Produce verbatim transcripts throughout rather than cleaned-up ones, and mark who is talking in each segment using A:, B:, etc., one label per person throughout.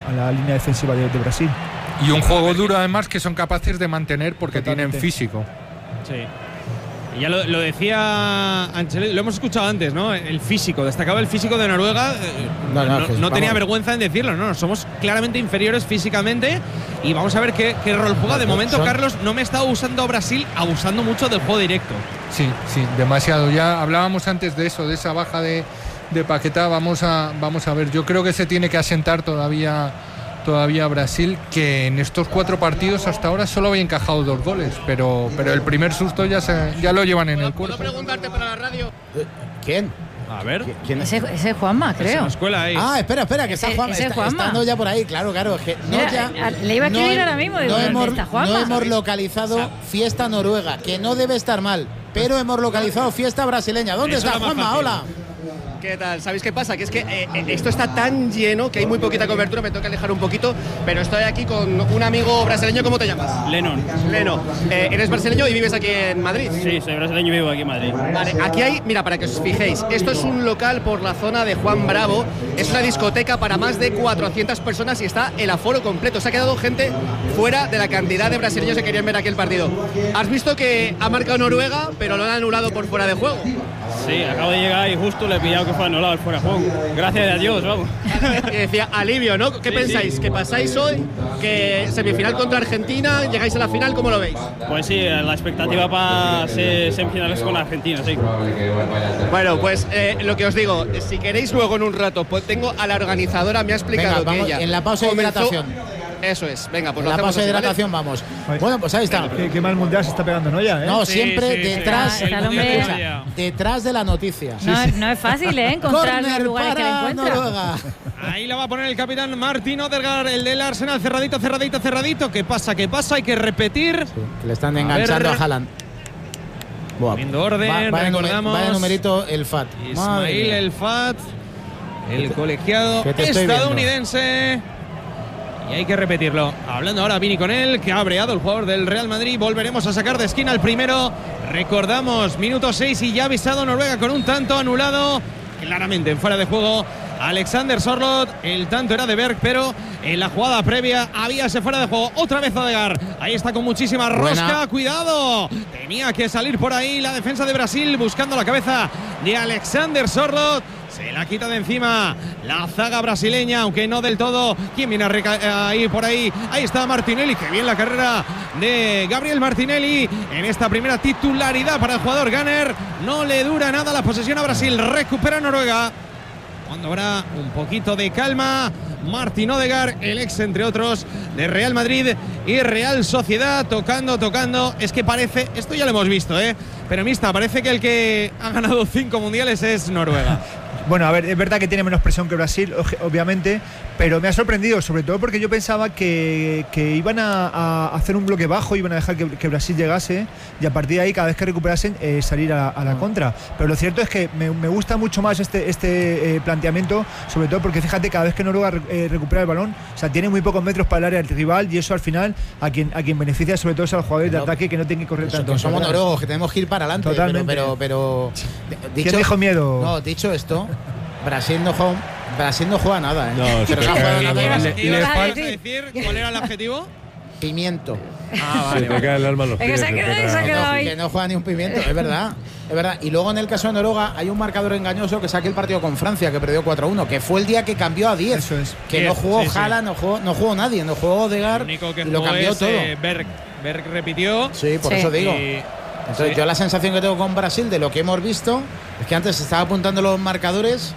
A: a la línea defensiva de, de Brasil.
B: Y un juego duro además que son capaces de mantener porque Totalmente. tienen físico.
C: Sí. Y ya lo, lo decía Ancelotti, lo hemos escuchado antes, ¿no? El físico, destacaba el físico de Noruega. No, no, no, no tenía vergüenza en decirlo, ¿no? Somos claramente inferiores físicamente y vamos a ver qué, qué rol juega. De momento, son... Carlos, no me está usando Brasil, abusando mucho del juego directo.
B: Sí, sí, demasiado. Ya hablábamos antes de eso, de esa baja de, de Paquetá. Vamos a, vamos a ver, yo creo que se tiene que asentar todavía. Todavía Brasil, que en estos cuatro partidos hasta ahora solo había encajado dos goles, pero, pero el primer susto ya se, ya lo llevan en el cuerpo.
D: ¿Puedo preguntarte para la radio?
E: ¿Quién?
C: A ver.
F: ¿Quién es? Ese, ese es Juanma, creo.
C: Es una escuela ahí.
E: Ah, espera, espera, que está Juanma. Está, estando ya por ahí, claro, claro. Es que no
F: Mira,
E: ya,
F: le iba a escribir
E: no,
F: ahora mismo. Digo,
E: no, hemos,
F: está Juanma?
E: no hemos localizado fiesta noruega, que no debe estar mal, pero hemos localizado fiesta brasileña. ¿Dónde
C: Eso
E: está Juanma? Hola.
D: ¿Qué tal? ¿Sabéis qué pasa? Que es que eh, esto está tan lleno que hay muy poquita cobertura, me tengo que alejar un poquito, pero estoy aquí con un amigo brasileño. ¿Cómo te llamas?
G: Lennon.
D: Leno. Eh, ¿Eres brasileño y vives aquí en Madrid?
G: Sí, soy brasileño y vivo aquí en Madrid.
D: Vale, aquí hay, mira, para que os fijéis, esto es un local por la zona de Juan Bravo, es una discoteca para más de cuatrocientas personas y está el aforo completo. Se ha quedado gente fuera de la cantidad de brasileños que querían ver aquí el partido. ¿Has visto que ha marcado Noruega, pero lo han anulado por fuera de juego?
G: Sí, acabo de llegar y justo le he pillado que fue anulado el fuera de juego. Gracias a Dios, vamos.
D: Y decía, alivio, ¿no? ¿Qué sí, pensáis? Sí. ¿Que pasáis hoy? ¿Que semifinal contra Argentina? ¿Llegáis a la final? ¿Cómo lo veis?
G: Pues sí, la expectativa para ser semifinales con Argentina, sí.
D: Bueno, pues eh, lo que os digo, si queréis luego en un rato, pues tengo a la organizadora, me ha explicado.
E: Venga, vamos,
D: que ella
E: en la pausa de hidratación.
D: Eso es, venga, pues
E: en
D: lo
E: la pausa de hidratación, ¿vale? Vamos. Bueno, pues ahí está.
A: Qué, qué mal mundial se está pegando, ¿no? Ya, ¿eh?
E: No,
C: sí,
E: siempre
C: sí,
E: detrás,
C: sí.
F: Está el hombre...
E: detrás de la noticia.
F: No, sí, sí. no es fácil, ¿eh? Encontrar los lugares que le encuentra.
E: Noruega.
C: Ahí la va a poner el capitán Martin Odegaard, el del Arsenal, cerradito, cerradito, cerradito. ¿Qué pasa? ¿Qué pasa? Hay que repetir. Sí,
E: que le están enganchando a, a Haaland.
C: Viendo orden,
E: va, vaya
C: recordamos.
E: Vaya numerito el F A T.
C: Ismail el F A T, el colegiado estadounidense. Y hay que repetirlo. Hablando ahora Vini con él, que ha breado el jugador del Real Madrid. Volveremos a sacar de esquina el primero. Recordamos, minuto seis y ya ha avisado Noruega con un tanto anulado. Claramente en fuera de juego Alexander Sørloth. El tanto era de Berg, pero en la jugada previa había ese fuera de juego. Otra vez Odegaard. Ahí está con muchísima rosca. Buena. Cuidado. Tenía que salir por ahí la defensa de Brasil buscando la cabeza de Alexander Sørloth. Se la quita de encima la zaga brasileña, aunque no del todo. ¿Quién viene a, reca- a ir por ahí? Ahí está Martinelli. Qué bien la carrera de Gabriel Martinelli en esta primera titularidad para el jugador Gunner. No le dura nada la posesión a Brasil. Recupera Noruega. Cuando habrá un poquito de calma, Martin Odegaard, el ex entre otros de Real Madrid y Real Sociedad, tocando, tocando. Es que parece, esto ya lo hemos visto, ¿eh? Pero mista, parece que el que ha ganado cinco mundiales es Noruega.
A: Bueno, a ver, es verdad que tiene menos presión que Brasil, obviamente, pero me ha sorprendido, sobre todo porque yo pensaba que, que iban a, a hacer un bloque bajo, iban a dejar que, que Brasil llegase y a partir de ahí, cada vez que recuperasen, eh, salir a, a la contra. Pero lo cierto es que me, me gusta mucho más este, este eh, planteamiento, sobre todo porque fíjate, cada vez que Noruega eh, recupera el balón, o sea, tiene muy pocos metros para el área del rival y eso al final a quien, a quien beneficia sobre todo es a los jugadores de ataque que no tienen que correr tanto.
E: No somos noruegos, que tenemos que ir para adelante.
A: Totalmente.
E: Pero, pero, pero dicho,
A: ¿quién dijo miedo?
E: No, dicho esto, Brasil no juega, Brasil no juega nada, ¿eh?
B: No,
E: pero no juega nada.
C: Le, le falta decir cuál era el adjetivo.
E: Pimiento.
C: Ah, vale.
H: Se te cae el alma en los pies.
F: Es que se ha quedado, se ha quedado ahí.
E: Que no juega ni un pimiento, es verdad. Es verdad. Y luego en el caso de Noruega hay un marcador engañoso que saque el partido con Francia, que perdió cuatro a uno, que fue el día que cambió a diez.
A: Eso es.
E: Que
C: diez,
E: no jugó
C: sí,
E: Haaland,
C: sí.
E: no jugó, no jugó nadie, no jugó Odegaard.
C: Lo único que
E: y lo
C: jugó
E: cambió
C: es,
E: todo.
C: Eh, Berg. Berg repitió.
E: Sí, por
F: Sí.
E: eso digo.
C: Y,
E: Entonces,
C: sí.
E: yo la sensación que tengo con Brasil de lo que hemos visto es que antes estaba apuntando los marcadores.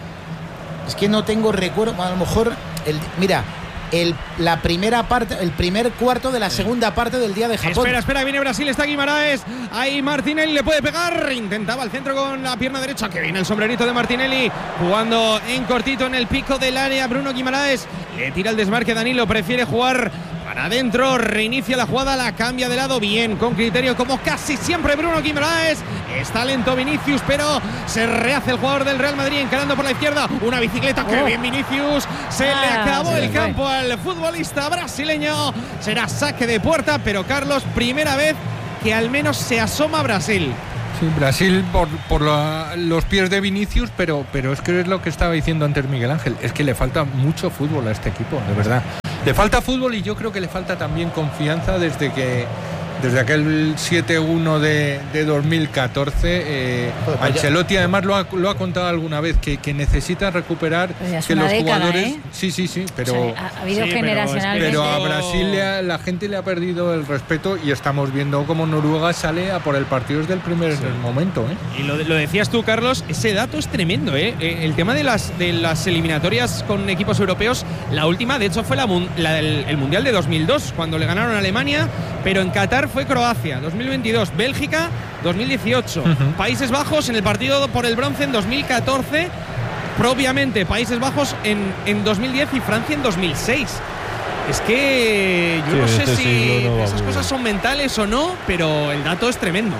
E: Es que no tengo recuerdo, a lo mejor el, mira, el, la primera parte, el primer cuarto de la segunda parte del día de Japón.
C: Espera, espera, viene Brasil, está Guimaraes. Ahí Martinelli le puede pegar. Intentaba el centro con la pierna derecha. Que viene el sombrerito de Martinelli. Jugando en cortito en el pico del área. Bruno Guimaraes le tira el desmarque. Danilo prefiere jugar para adentro. Reinicia la jugada, la cambia de lado. Bien, con criterio, como casi siempre Bruno Guimaraes. Está lento Vinicius, pero se rehace el jugador del Real Madrid encarando por la izquierda. Una bicicleta, que
F: oh.
C: bien Vinicius. Se
F: ah,
C: le acabó
F: sí,
C: el
F: sí.
C: campo al futbolista brasileño. Será saque de puerta, pero Carlos, primera vez que al menos se asoma Brasil.
B: Sí, Brasil por, por la, los pies de Vinicius, pero, pero es que es lo que estaba diciendo antes Miguel Ángel, es que le falta mucho fútbol a este equipo, de verdad. Le falta fútbol y yo creo que le falta también confianza desde que desde aquel siete uno de, de dos mil catorce. Eh, Ancelotti además lo ha, lo ha contado alguna vez, que, que necesita recuperar
F: pues
B: que los
F: década,
B: jugadores...
F: ¿eh?
B: Sí, sí, sí, pero...
F: O sea, ha habido
C: sí,
F: generacionalmente...
B: Pero a Brasil le ha, la gente le ha perdido el respeto y estamos viendo cómo Noruega sale a por el partido desde el primer sí. momento. ¿eh?
C: Y lo, lo decías tú, Carlos, ese dato es tremendo. ¿eh? El tema de las, de las eliminatorias con equipos europeos, la última, de hecho, fue la, la del el Mundial de dos mil dos, cuando le ganaron a Alemania, pero en Qatar fue Croacia, dos mil veintidós, Bélgica, dos mil dieciocho, uh-huh. Países Bajos en el partido por el bronce en dos mil catorce, propiamente Países Bajos en, en dos mil diez y Francia en dos mil seis. Es que yo sí, no sé este si no esas cosas son mentales o no, pero el dato es tremendo.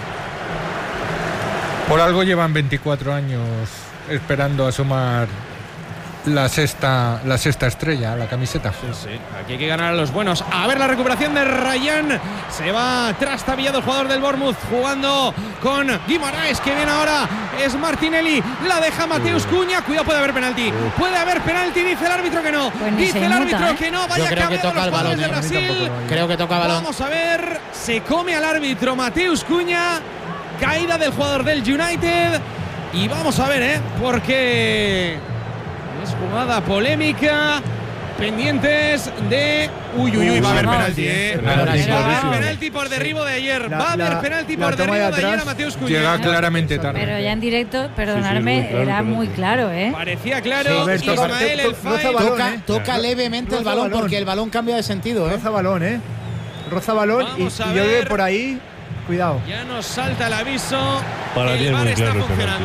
B: Por algo llevan veinticuatro años esperando a sumar la sexta, la sexta estrella, la camiseta.
C: Sí, sí. Aquí hay que ganar a los buenos. A ver la recuperación de Ryan. Se va trastabillado el jugador del Bournemouth, jugando con Guimaraes, que viene ahora. Es Martinelli. La deja Mateus Cunha. Cuidado, puede haber penalti. Puede haber penalti, dice el árbitro que no.
F: Pues
C: dice el árbitro
F: nota, ¿eh?
C: que no. Vaya,
E: yo creo que toca el balón.
C: De Brasil.
E: Creo que toca balón.
C: Vamos a ver. Se come al árbitro Mateus Cunha. Caída del jugador del United. Y vamos a ver, ¿eh? Porque es jugada polémica. Pendientes de. Uy, uy, uy, va a haber penalti, ¿eh? Va a haber penalti por derribo de ayer. Va a haber penalti por derribo de ayer a Mateus Cunha.
B: Llega claramente tarde.
F: Pero ya en directo, perdonadme, sí, sí, muy claro, era muy claro, ¿eh?
C: Parecía claro.
A: Sí,
C: Ismael El Faed
E: toca, toca levemente el balón, balón porque el balón cambia de sentido, ¿eh?
A: Roza balón, ¿eh? Roza balón y, y yo creo que por ahí. Cuidado.
C: Ya nos salta el aviso.
H: Para
C: el V A R está claro, funcionando.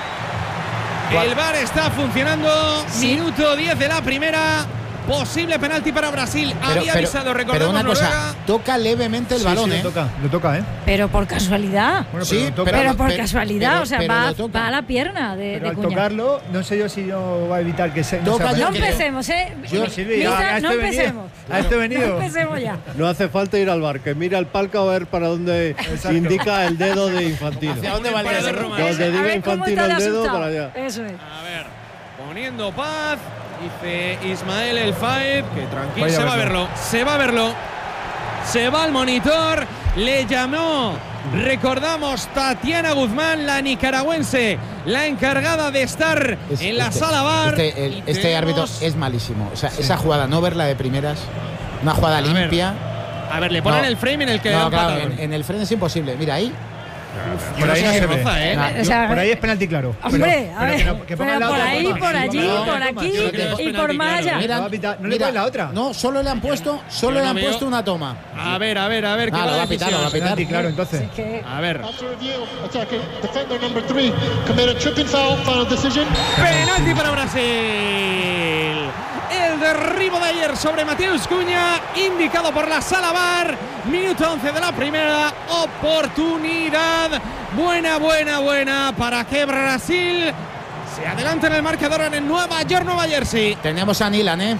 C: El V A R está funcionando. Sí. Minuto diez de la primera. Posible penalti para Brasil.
E: Pero,
C: Había
E: pero,
C: avisado, recordemos.
E: Pero una cosa,
C: Noruega.
E: toca levemente el
A: sí,
E: balón,
A: sí,
E: ¿eh?
A: Le toca, le toca, ¿eh?
F: Pero por casualidad.
A: Bueno,
E: sí,
A: pero,
F: pero, pero por
E: pero,
F: casualidad,
E: pero,
F: o sea,
E: pero
F: va,
E: toca.
F: va a la pierna de,
A: pero
F: de
A: al
F: Cunha.
A: tocarlo, no sé yo si no va a evitar que se.
E: Toca,
A: no,
F: no
E: creo.
F: empecemos, ¿eh?
E: Yo,
F: Misa,
A: Silvi, ya, ya
F: no
A: estoy
F: empecemos.
A: A este venido.
F: No empecemos ya.
H: No hace falta ir al bar, que mira el palco a ver para dónde
A: Exacto.
H: indica el dedo de Infantino.
E: ¿Hacia dónde va el dedo?
H: Donde diga Infantino el dedo, para allá.
F: Eso es.
C: A ver, poniendo paz. Dice Ismael El Faed que tranquilo,
A: Vaya
C: se va a verlo, se va a verlo. Se va al monitor, le llamó, recordamos, Tatiana Guzmán, la nicaragüense, la encargada de estar
E: Es,
C: en la
E: este,
C: sala VAR.
E: Este, el, este árbitro es malísimo. O sea, sí. Esa jugada, no verla de primeras, una jugada
C: a
E: limpia.
C: Ver, a ver, le ponen no, el frame en el que
E: no,
C: dan
E: claro, en, en el frame es imposible. Mira ahí.
C: Uf,
A: por, ahí no se
C: roza, ¿eh?
A: nah,
F: o sea,
A: por ahí es penalti claro.
F: Hombre,
A: pero,
F: a ver,
A: pero que, que
F: pero por ahí, por allí,
A: no,
F: por aquí y por más allá.
E: Mira,
A: no, mira, no
E: le
A: ponen la otra.
E: No, solo le han puesto, solo
C: Yo
E: le
C: no
E: han
C: veo.
E: puesto una toma.
C: A ver, a ver, a ver.
E: Ah,
C: ¿qué
E: lo va
C: va
E: a pitar, lo va a pitar.
A: Penalti claro, entonces.
F: Es que
C: A ver.
I: Penalti
C: Penalti para Brasil. El derribo de ayer sobre Mateus Cunha, indicado por la sala VAR. Minuto once de la primera. Oportunidad. Buena, buena, buena para que Brasil se adelante en el marcador en Nueva York, Nueva Jersey.
E: Tenemos a Nilan, ¿eh?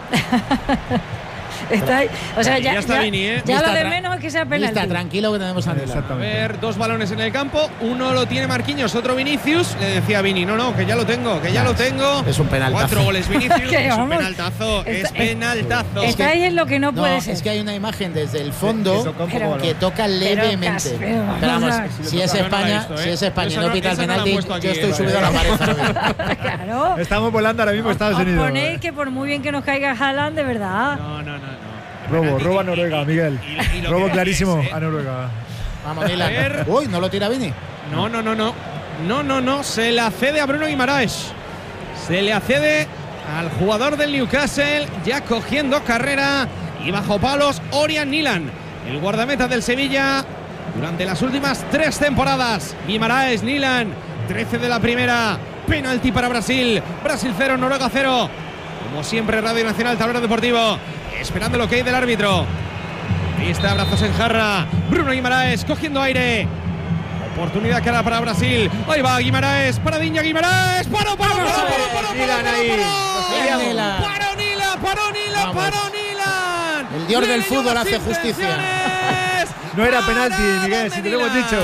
F: está ahí. O sea, ya,
C: ya está
F: ya,
C: Vini, ¿eh?
F: ya
E: Lista,
F: lo de
E: tra-
F: menos es que sea penalti.
E: Está tranquilo que tenemos a Nilan.
C: A ver, dos balones en el campo. Uno lo tiene Marquinhos, otro Vinicius. Le decía a Vini, no, no, que ya lo tengo, que ya lo tengo.
E: Es un penaltazo.
C: Cuatro goles Vinicius.
F: Que
C: Es un
F: vamos.
C: penaltazo. Es
F: Está-
C: penaltazo.
F: Está ahí en lo que no,
E: No,
F: puede ser.
E: es que hay una imagen desde el fondo
A: Que toca un poco
E: que
A: balón.
E: toca levemente.
F: casi, pero vamos
E: Pero vamos,
F: a ver.
E: si es
C: Yo no la he
E: España,
C: visto, ¿eh?
E: si es España y
C: Esa
E: no
C: no-
E: pita el
C: esa no la han
E: penalti,
C: puesto aquí,
E: yo estoy
C: ¿eh?
E: subido a la pared. ¿sabes?
F: Claro.
A: Estamos volando ahora mismo a Estados
F: Os
A: Unidos.
F: ponéis que por muy bien que nos caiga Haaland, de verdad.
C: No, no, no, no.
A: Robo,
C: Penalti.
A: robo a Noruega, Miguel.
C: Y- y lo
A: Robo
C: que
A: clarísimo
C: es, ¿eh?
A: a Noruega.
E: Vamos,
C: A
E: Nilan.
C: ver.
E: Uy, no lo tira Vini.
C: No, no, no, no. No, no, no. Se la cede a Bruno Guimaraes. Se le accede al jugador del Newcastle, ya cogiendo carrera y bajo palos, Orian Nilan, el guardameta del Sevilla durante las últimas tres temporadas. Guimaraes, Nilan, trece de la primera. Penalti para Brasil. Brasil cero, Noruega cero. Como siempre, Radio Nacional, Tablero Deportivo, esperando el ok del árbitro. Ahí está, brazos en jarra. Bruno Guimaraes cogiendo aire. Oportunidad cara para Brasil. Ahí va Guimaraes. Paradinha Guimaraes. Paró, paró, paró, paró, paró, paró,
A: Nilan ahí.
C: paró,
E: Bien, Nilan.
C: paró, Nilan, paró, Nilan,
E: Vamos.
C: paró, Nilan.
E: El dios
C: Le
E: del
C: leyó
E: fútbol
C: las
E: hace justicia.
C: intenciones.
A: No era penalti,
C: Parada
A: Miguel, si
C: de
A: te lo hemos
C: Nilan.
A: dicho.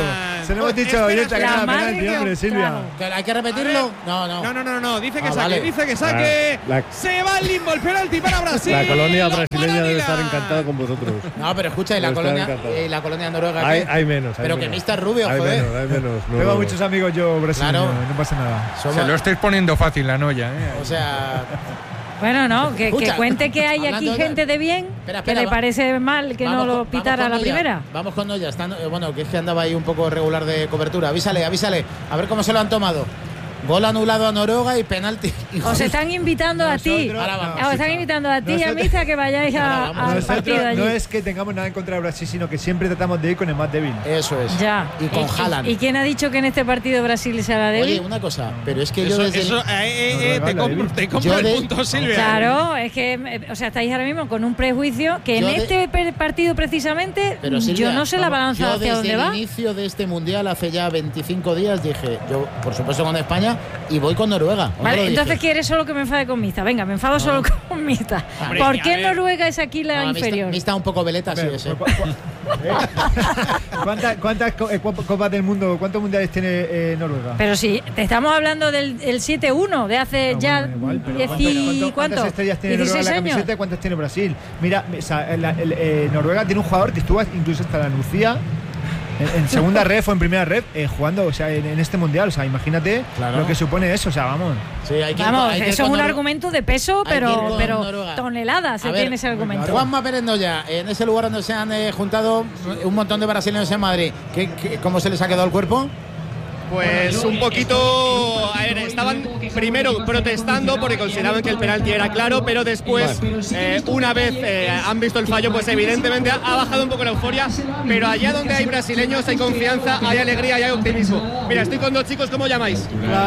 A: Se lo hemos dicho a Oyenta que era penalti, hombre, Silvia.
E: ¿Hay que repetirlo? No, no.
C: No, no, no, no. Dice que
E: Ah,
C: saque,
E: vale.
C: dice que saque.
H: La-
C: Se va al limbo el penalti para Brasil.
H: La colonia
C: Lo
H: brasileña
C: para
H: debe
C: Vila.
H: estar encantada con vosotros.
E: No, pero escucha, y la
H: Está
E: colonia,
H: encantado.
E: y la colonia noruega.
H: Hay,
E: ¿qué?
H: hay menos. Hay
E: Pero que
H: menos.
E: mister Rubio,
H: hay
E: joder.
H: menos, hay menos. No,
A: Tengo
H: no.
A: muchos amigos yo brasileños,
E: Claro.
A: no pasa nada.
E: Somos-
B: Se lo estáis poniendo fácil la noya, ¿eh?
E: O sea,
F: Bueno, no, que, que
E: Escucha,
F: cuente que hay
E: hablando
F: aquí
E: de-
F: gente de bien,
E: Espera,
F: que
E: espera,
F: le
E: va-
F: parece mal que
E: vamos
F: no lo
E: con- vamos
F: pitara a
E: con
F: la
E: Noya.
F: primera.
E: Vamos con Noya. Está, eh, bueno, que es que andaba ahí un poco regular de cobertura. Avísale, avísale. A ver cómo se lo han tomado. Gol anulado a Noruega y penalti.
F: Os están invitando a ti.
A: Nosotros-
E: Ahora vamos.
F: Os están invitando a ti y a
A: Nosotros-
F: Misa que vayáis a-
E: Ahora vamos.
F: al partido
A: Nosotros
F: allí.
A: no es que tengamos nada en contra de Brasil, sino que siempre tratamos de ir con el más débil.
E: Eso es.
F: Ya.
E: Y con Haaland.
F: ¿Y quién ha dicho que en este partido Brasil será
E: Oye,
F: débil?
E: una cosa, pero es que yo
C: Eso,
E: desde
C: eso,
E: el-
C: eh, eh,
A: Nos
C: eh, te
A: regala,
C: compro,
A: David.
C: te compro
E: Yo
C: el
E: de-
C: punto, Silvia.
F: Claro, es que, eh, o sea, estáis ahora mismo con un prejuicio que
E: Yo
F: en
E: de-
F: este per- partido precisamente
E: Pero, Silvia,
F: yo no sé la
E: vamos,
F: balanza
E: yo
F: hacia
E: desde
F: dónde
E: el
F: va.
E: inicio de este mundial hace ya veinticinco días dije, yo por supuesto con España y voy con Noruega. ¿O no
F: Vale,
E: lo dije?
F: entonces quieres solo que me enfade con Mista. Venga, me enfado solo con Mista.
C: Hombre,
F: ¿Por
C: a
F: qué
C: ver.
F: Noruega es aquí la
E: No, a mí está-
F: inferior?
E: a mí está un poco veleta, sí, ese.
A: ¿Cu- cu- eh? ¿Cuántas, cuántas co- eh, co- copas del mundo, cuántos mundiales tiene eh, Noruega?
F: Pero si te estamos hablando del el siete uno de hace
A: No,
F: ya
A: bueno, igual, pero
F: diez
A: ¿cuánto-
F: y
A: cuánto- ¿Cuántas
F: ¿cuánto?
A: estrellas tiene Noruega en la
F: dieciséis años.
A: camiseta y cuántas tiene Brasil? Mira, o sea, la- el- eh, Noruega tiene un jugador que estuvo incluso hasta la Lucía en, en segunda red o en primera red eh, jugando, o sea, en, en este mundial. O sea, imagínate
E: Claro.
A: lo que supone eso. O sea, vamos.
E: Sí, hay que ir
F: Vamos,
E: con- hay que ir
F: eso es
E: con
F: un
E: Noru-
F: argumento de peso,
E: hay que ir
F: pero,
E: con
F: pero
E: Noruega.
F: toneladas se
E: A ver,
F: tiene ese argumento.
E: Juanma Pérez Noya, en ese lugar donde se han eh, juntado un montón de brasileños en Madrid, ¿qué, qué, cómo se les ha quedado el cuerpo?
D: Pues un poquito. A ver, estaban primero protestando porque consideraban que el penalti era claro, pero después, eh, una vez eh, han visto el fallo, pues evidentemente ha, ha bajado un poco la euforia. Pero allá donde hay brasileños hay confianza, hay alegría y hay optimismo. Mira, estoy con dos chicos, ¿cómo llamáis?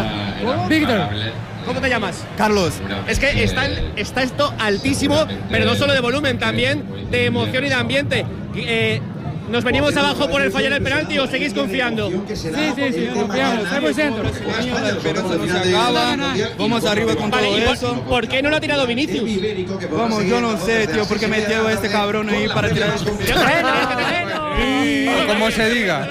A: Víctor.
D: ¿Cómo te llamas?
A: Carlos.
D: Es que está, está esto altísimo, pero no solo de volumen, también de emoción y de ambiente. Eh, ¿Nos venimos abajo por el fallo del penalti o seguís confiando?
I: Sí, sí, sí, confiamos, cien por ciento. La esperanza no se acaba, vamos arriba con
D: Vale,
I: todo
D: ¿y por,
I: eso.
D: por qué no lo ha tirado Vinicius?
I: Vamos, yo no sé, tío, porque me llevo a este cabrón ahí para tirar el...
B: O como se diga.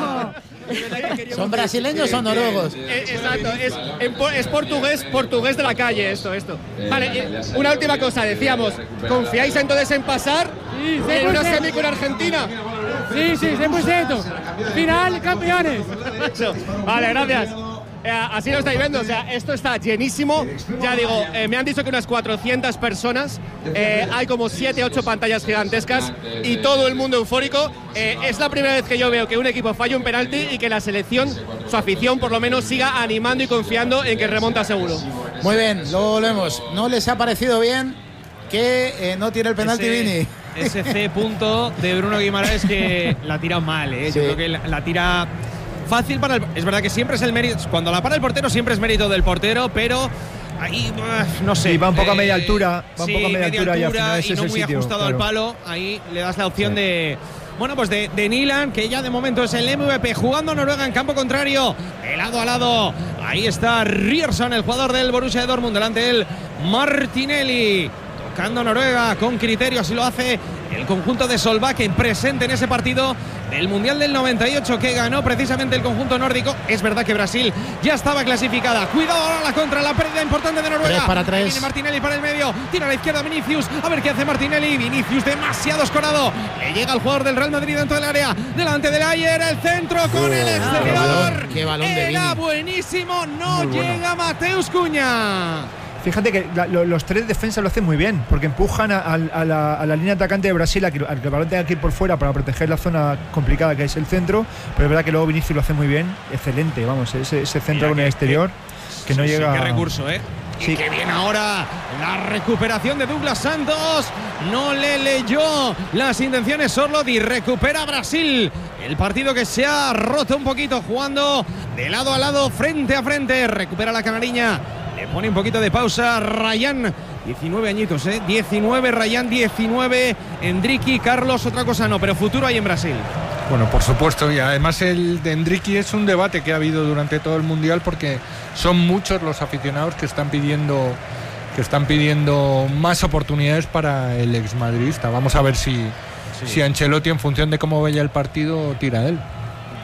E: ¿Son brasileños o noruegos?
D: Eh, Exacto, es, en po- es portugués, portugués de la calle esto, esto. Vale, eh, una última cosa, decíamos, ¿confiáis entonces en pasar en una semi con Argentina?
I: Sí, sí, cien por ciento. Final, campeones.
D: Eso. Vale, gracias. Eh, así lo estáis viendo, o sea, esto está llenísimo. Ya digo, eh, me han dicho que unas cuatrocientas personas, eh, hay como siete ocho pantallas gigantescas y todo el mundo eufórico. Eh, es la primera vez que yo veo que un equipo falla un penalti y que la selección, su afición por lo menos, siga animando y confiando en que remonta seguro.
E: Muy bien, luego volvemos. ¿No les ha parecido bien que eh, no tiene el penalti
C: Ese-
E: Vini?
C: Ese C punto de Bruno Guimaraes que la tira mal, ¿eh?
E: Sí.
C: Yo creo que la, la tira fácil para el. Es verdad que siempre es el mérito. Cuando la para el portero, siempre es mérito del portero, pero ahí, uh, no sé.
A: Y va un poco a
C: eh,
A: media altura, va un
C: sí,
A: poco a media altura y al final ese
C: y
A: es
C: no
A: el
C: muy
A: sitio,
C: ajustado al
A: claro.
C: palo. Ahí le das la opción de. Bueno, pues de, de Nilan, que ya de momento es el M V P, jugando Noruega en campo contrario, de lado a lado. Ahí está Ryerson, el jugador del Borussia de Dortmund, delante del Martinelli. Tocando Noruega con criterio, así lo hace el conjunto de Solbakken, presente en ese partido del Mundial del noventa y ocho que ganó precisamente el conjunto nórdico. Es verdad que Brasil ya estaba clasificada. Cuidado ahora la contra, la pérdida importante de Noruega.
E: Tres para tres.
C: Ahí viene Martinelli para el medio, tira a la izquierda Vinicius, a ver qué hace Martinelli. Vinicius demasiado escorado, le llega al jugador del Real Madrid dentro del área, delante del Ayer, el centro con el exterior.
E: Qué balón de
C: Era
E: Vini.
C: buenísimo, no
A: Muy bueno.
C: llega Mateus Cunha.
A: Fíjate que la- lo- los tres defensas lo hacen muy bien, porque empujan a, a- a la, a la línea atacante de Brasil a que, a que el balón tenga que ir por fuera para proteger la zona complicada que es el centro, pero es verdad que luego Vinicius lo hace muy bien, excelente, vamos, ese, ese centro
C: Mira
A: con el
C: que-
A: exterior que no
C: Sí, sí,
A: llega.
C: qué recurso, ¿eh?
A: Sí.
C: Y que viene ahora la recuperación de Douglas Santos. No le leyó las intenciones Sorloth y recupera Brasil. El partido que se ha roto un poquito jugando de lado a lado, frente a frente. Recupera la canariña. Le pone un poquito de pausa Ryan. diecinueve añitos, ¿eh? diecinueve Ryan, diecinueve Endricky. Carlos, otra cosa no, pero futuro hay en Brasil.
B: Bueno, por supuesto, y además el de Endricky es un debate que ha habido durante todo el Mundial porque son muchos los aficionados que están pidiendo que están pidiendo más oportunidades para el exmadridista. Vamos a ver si, si Ancelotti, en función de cómo vaya el partido, tira a él.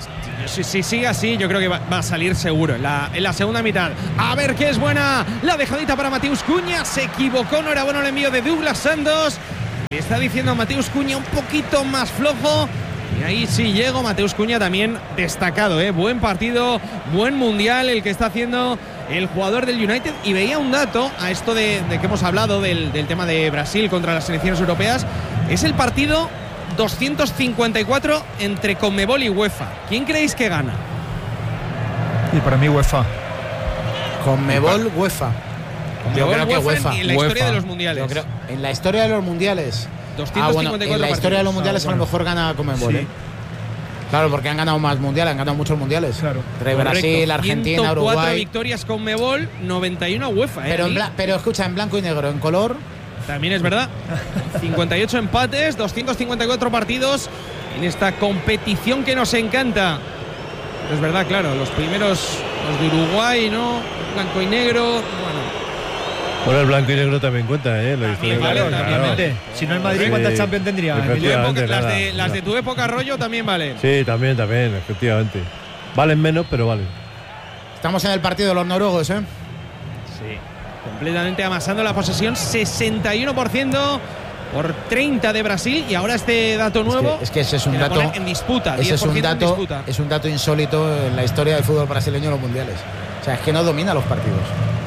C: si, si sigue así, yo creo que va, va a salir seguro en la, en la segunda mitad. A ver qué es buena la dejadita para Mateus Cunha. Se equivocó, no era bueno el envío de Douglas Santos. Le está diciendo a Mateus Cunha un poquito más flojo. Y ahí sí llego. Mateus Cunha también destacado, ¿eh? Buen partido, buen mundial el que está haciendo el jugador del United. Y veía un dato a esto de, de que hemos hablado del, del tema de Brasil contra las selecciones europeas. Es el partido doscientos cincuenta y cuatro entre Conmebol y UEFA. ¿Quién creéis que gana?
A: Y para mí UEFA.
E: Conmebol, UEFA. Yo creo que UEFA.
C: En la
E: UEFA.
C: historia de los mundiales.
E: Yo creo, en la historia de los mundiales.
C: doscientos cincuenta y cuatro
E: ah, bueno, en la historia de los mundiales
A: ah, bueno.
E: a lo mejor gana Conmebol.
A: Sí.
E: ¿eh? Claro, porque han ganado más mundiales, han ganado muchos mundiales.
A: Claro.
E: Entre Brasil, Argentina,
C: ciento cuatro
E: Uruguay.
C: victorias Conmebol, noventa y uno UEFA. ¿eh?
E: Pero, en bla- pero escucha, en blanco y negro, en color.
C: También es verdad. cincuenta y ocho empates, doscientos cincuenta y cuatro partidos en esta competición que nos encanta. Pero es verdad, claro, los primeros, los de Uruguay, ¿no? Blanco y negro, bueno.
H: Bueno, el blanco y negro también cuenta, ¿eh? La historia,
C: vale,
H: claro,
C: también
H: claro.
C: vale.
A: Si no el Madrid, ¿cuántas
H: Sí,
A: Champions tendría?
H: efectivamente.
C: Tu época- las,
H: nada,
C: de, las
H: nada.
C: de tu época, Rollo, también valen.
H: Sí, también, también, efectivamente. Valen menos, pero valen.
E: Estamos en el partido de los noruegos, ¿eh?
C: Sí. Completamente amasando la posesión, sesenta y uno por ciento por treinta de Brasil. Y ahora este dato nuevo.
E: Es que, es que ese es un
C: que la
E: dato.
C: ponen en disputa,
E: Ese es un
C: diez por ciento en
E: dato,
C: disputa.
E: es un dato insólito en la historia del fútbol brasileño en los mundiales. O sea, es que no domina los partidos.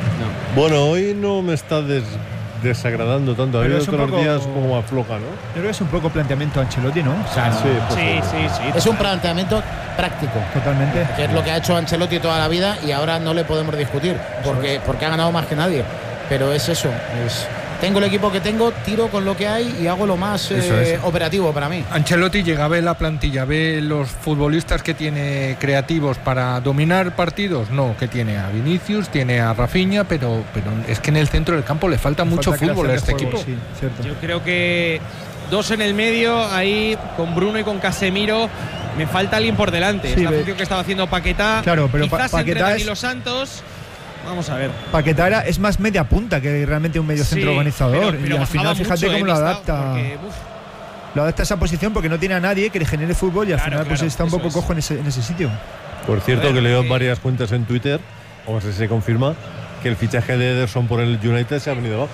H: Bueno, hoy no me está des- desagradando tanto. Ha
A: Pero
H: habido
A: es un
H: otros
A: poco-
H: días como afloja, ¿no?
A: Yo creo que es un poco planteamiento de Ancelotti, ¿no? O sea,
H: Sí, pues
C: Sí,
H: sí.
C: sí, sí.
E: Es un planteamiento práctico,
A: totalmente.
E: que es lo que ha hecho Ancelotti toda la vida y ahora no le podemos discutir, porque, porque ha ganado más que nadie. Pero es eso, es, tengo el equipo que tengo, tiro con lo que hay y hago lo más
B: Eso
E: eh,
B: es.
E: operativo para mí.
B: Ancelotti llega, ve la plantilla, ve los futbolistas que tiene creativos para dominar partidos. No, que tiene a Vinicius, tiene a Rafinha, pero, pero es que en el centro del campo le falta mucho
A: Falta
B: fútbol a este
A: creación de
B: equipo.
A: juego, sí, cierto.
C: Yo creo que dos en el medio, ahí con Bruno y con Casemiro. Me falta alguien por delante.
A: Sí,
C: es la
A: ve-
C: función que estaba haciendo Paquetá.
A: Claro, pero Pa-
C: quizás entre
A: Paquetá es-
C: Danilo Santos. Vamos a ver.
A: Paquetá era- es más media punta que realmente un medio centro
C: Sí,
A: organizador.
C: pero- pero
A: y al
C: bajaba
A: final, fíjate
C: mucho,
A: cómo
C: eh,
A: lo
C: Listao,
A: adapta.
C: porque, uf,
A: Lo adapta a esa posición porque no tiene a nadie que le genere fútbol y al
C: Claro,
A: final pues
C: claro,
A: está un
C: eso
A: poco
C: es.
A: cojo en ese, en ese sitio.
H: Por cierto,
C: A ver,
H: que leo en
C: eh,
H: varias cuentas en Twitter, o no sé si se confirma, que el fichaje de Ederson por el United se ha venido abajo.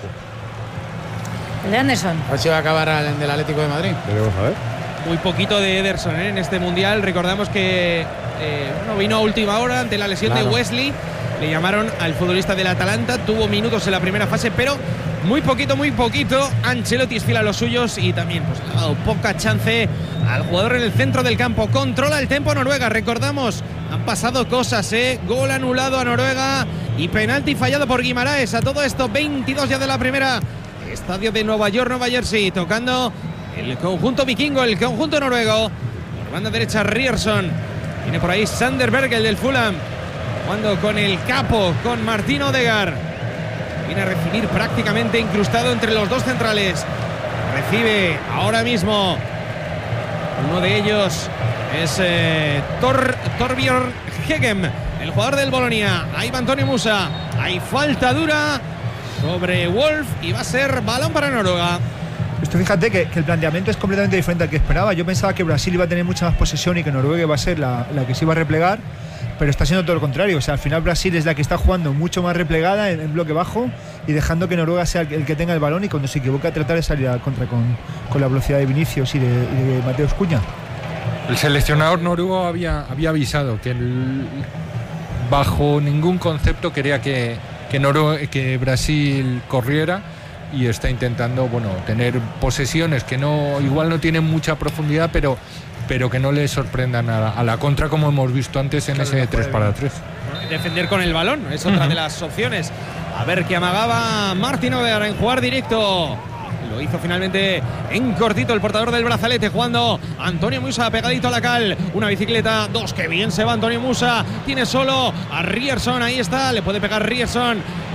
F: El de Anderson.
E: A ver si va a acabar en el Atlético de Madrid.
H: Veremos a ver.
C: muy poquito de Ederson, ¿eh? En este mundial. Recordamos que eh, bueno, vino a última hora ante la lesión
E: Claro.
C: de Wesley. Le llamaron al futbolista del Atalanta. Tuvo minutos en la primera fase, pero muy poquito, muy poquito. Ancelotti es fiel a los suyos y también pues, le ha dado poca chance al jugador en el centro del campo. Controla el tempo Noruega. Recordamos, han pasado cosas, ¿eh? Gol anulado a Noruega y penalti fallado por Guimaraes. A todo esto, veintidós ya de la primera. Estadio de Nueva York, Nueva Jersey, tocando el conjunto vikingo, el conjunto noruego. Por banda derecha, Ryerson. Viene por ahí Sanderberg, el del Fulham. Jugando con el capo, con Martín Odegaard. Viene a recibir prácticamente incrustado entre los dos centrales. Recibe ahora mismo. Uno de ellos es eh, Tor, Torbjörn Hegem, el jugador del Bolonia. Ahí va Antonio Musa. Hay falta dura sobre Wolf y va a ser balón para Noruega.
A: Esto fíjate que, que el planteamiento es completamente diferente al que esperaba. Yo pensaba que Brasil iba a tener mucha más posesión y que Noruega iba a ser la, la que se iba a replegar, pero está siendo todo lo contrario. O sea, al final Brasil es la que está jugando mucho más replegada en, en bloque bajo y dejando que Noruega sea el, el que tenga el balón y cuando se equivoca tratar de salir al contra con, con la velocidad de Vinicius y de, y de Mateus Cunha.
B: El seleccionador noruego había, había avisado que el- bajo ningún concepto quería que, que, Norue- que Brasil corriera y está intentando bueno tener posesiones que no igual no tienen mucha profundidad, pero, pero que no le sorprendan a la, a la contra como hemos visto antes en
A: Claro,
B: ese
A: no
B: tres
A: puede
B: para
A: bien.
B: tres.
C: Defender con el balón es otra
B: Ujú.
C: de las opciones. A ver qué amagaba Martín Odegaard en jugar directo. Lo hizo finalmente en cortito el portador del brazalete, jugando Antonio Musa pegadito a la cal. Una bicicleta, dos, que bien se va Antonio Musa. Tiene solo a Ryerson, ahí está, le puede pegar Ryerson.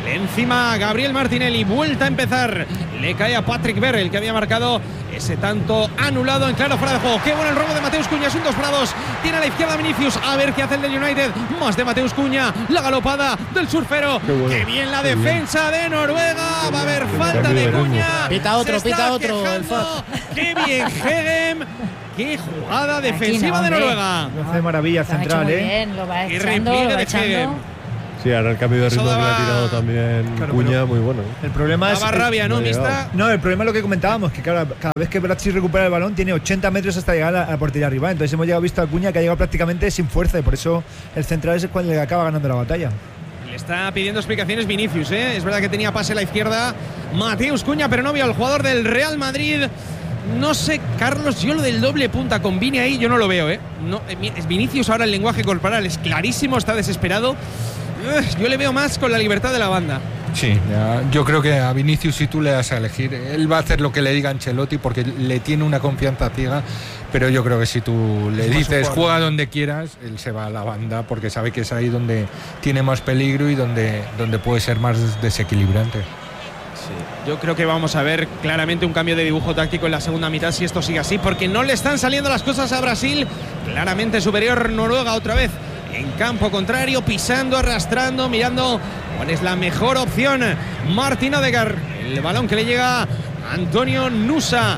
C: Encima Gabriel Martinelli, vuelta a empezar. Le cae a Patrick Berre, el que había marcado ese tanto anulado en claro fuera de juego. Qué bueno el robo de Mateus Cunha, es un dos para dos. Tiene a la izquierda Vinicius, a ver qué hace el del United. Más de Mateus Cunha, la galopada del surfero. Qué, bueno. Qué bien la qué defensa bien. de Noruega. Va a haber falta de Cunha.
E: Pita otro, pita otro.
C: Quejando. Qué bien Hegem. Qué jugada defensiva no, de Noruega.
A: Lo hace maravilla central,
F: muy
A: ¿eh?
F: Bien, lo va
C: y
F: echando,
C: repliegue
F: lo va
C: de Hegem.
H: Sí, ahora el cambio de ritmo que le ha tirado también claro, Cunha, muy bueno.
A: El problema es.
C: Daba rabia, ¿no, Mista?
A: No, el problema es lo que comentábamos, que cada, cada vez que Brasil recupera el balón tiene ochenta metros hasta llegar a la portería arriba. Entonces hemos llegado visto a Cunha que ha llegado prácticamente sin fuerza y por eso el central es cuando le acaba ganando la batalla.
C: Le está pidiendo explicaciones Vinicius, ¿eh? Es verdad que tenía pase a la izquierda Mateus Cunha, pero no vio al jugador del Real Madrid. No sé, Carlos, yo lo del doble punta con Vini ahí yo no lo veo, ¿eh? No, es Vinicius ahora el lenguaje corporal es clarísimo, está desesperado. Yo le veo más con la libertad de la banda.
B: Sí, ya, yo creo que a Vinicius si tú le das a elegir, él va a hacer lo que le diga Ancelotti porque le tiene una confianza ciega, pero yo creo que si tú le dices juega donde quieras, él se va a la banda porque sabe que es ahí donde tiene más peligro y donde, donde puede ser más desequilibrante.
C: Sí, yo creo que vamos a ver claramente un cambio de dibujo táctico en la segunda mitad si esto sigue así, porque no le están saliendo las cosas a Brasil. Claramente superior Noruega otra vez. En campo contrario, pisando, arrastrando, mirando cuál es la mejor opción. Martin Odegaard, el balón que le llega a Antonio Nusa,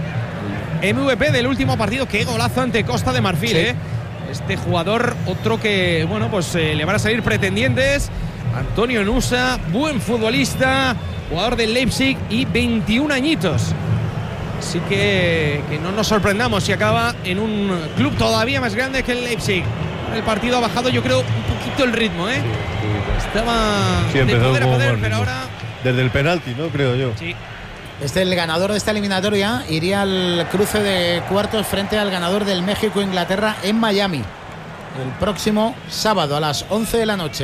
C: M V P del último partido. Qué golazo ante Costa de Marfil, sí. ¿eh? Este jugador, otro que, bueno, pues eh, le van a salir pretendientes. Antonio Nusa, buen futbolista, jugador del Leipzig y veintiún añitos. Así que, que no nos sorprendamos si acaba en un club todavía más grande que el Leipzig. El partido ha bajado, yo creo, un poquito el ritmo, ¿eh? Estaba
H: sí,
C: de poder a poder,
H: pero
C: ahora.
H: Desde el penalti, ¿no? Creo yo.
C: Sí.
E: Este, el ganador de esta eliminatoria iría al cruce de cuartos frente al ganador del México-Inglaterra en Miami. El próximo sábado a las once de la noche.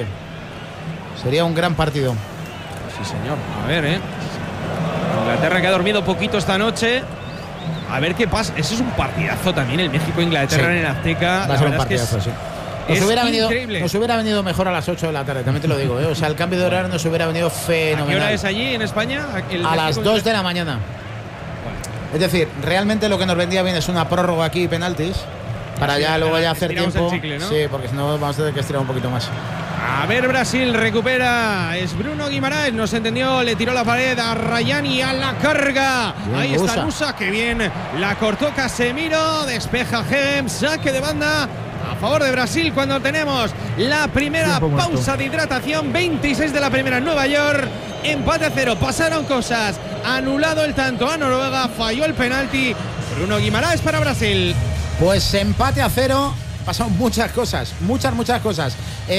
E: Sería un gran partido.
C: Sí, señor. A ver, ¿eh? Inglaterra que ha dormido poquito esta noche. A ver qué pasa. Ese es un partidazo también, el México-Inglaterra sí. en el Azteca.
E: Va a ser un partidazo, es, sí. Nos,
C: es
E: hubiera venido,
C: increíble.
E: nos hubiera venido mejor a las ocho de la tarde, también te lo digo, ¿eh? O sea, el cambio de horario nos hubiera venido fenomenal.
C: ¿A qué hora es allí en España?
E: El a las dos de la mañana. Bueno. Es decir, realmente lo que nos vendía bien es una prórroga aquí y penaltis. Para sí, ya luego ya hacer tiempo.
C: Chicle, ¿no?
E: Sí, porque si no vamos a tener que estirar un poquito más.
C: A ver, Brasil recupera. Es Bruno Guimaraes, no se entendió. Le tiró la pared a Rayani a la carga. Bien, ahí está Nusa, que bien. La cortó Casemiro. Despeja Hegem. Saque de banda a favor de Brasil cuando tenemos la primera pausa de hidratación. veintiséis de la primera en Nueva York. Empate a cero. Pasaron cosas. Anulado el tanto a Noruega. Falló el penalti. Bruno Guimaraes para Brasil.
E: Pues empate a cero. Pasaron muchas cosas, muchas, muchas cosas.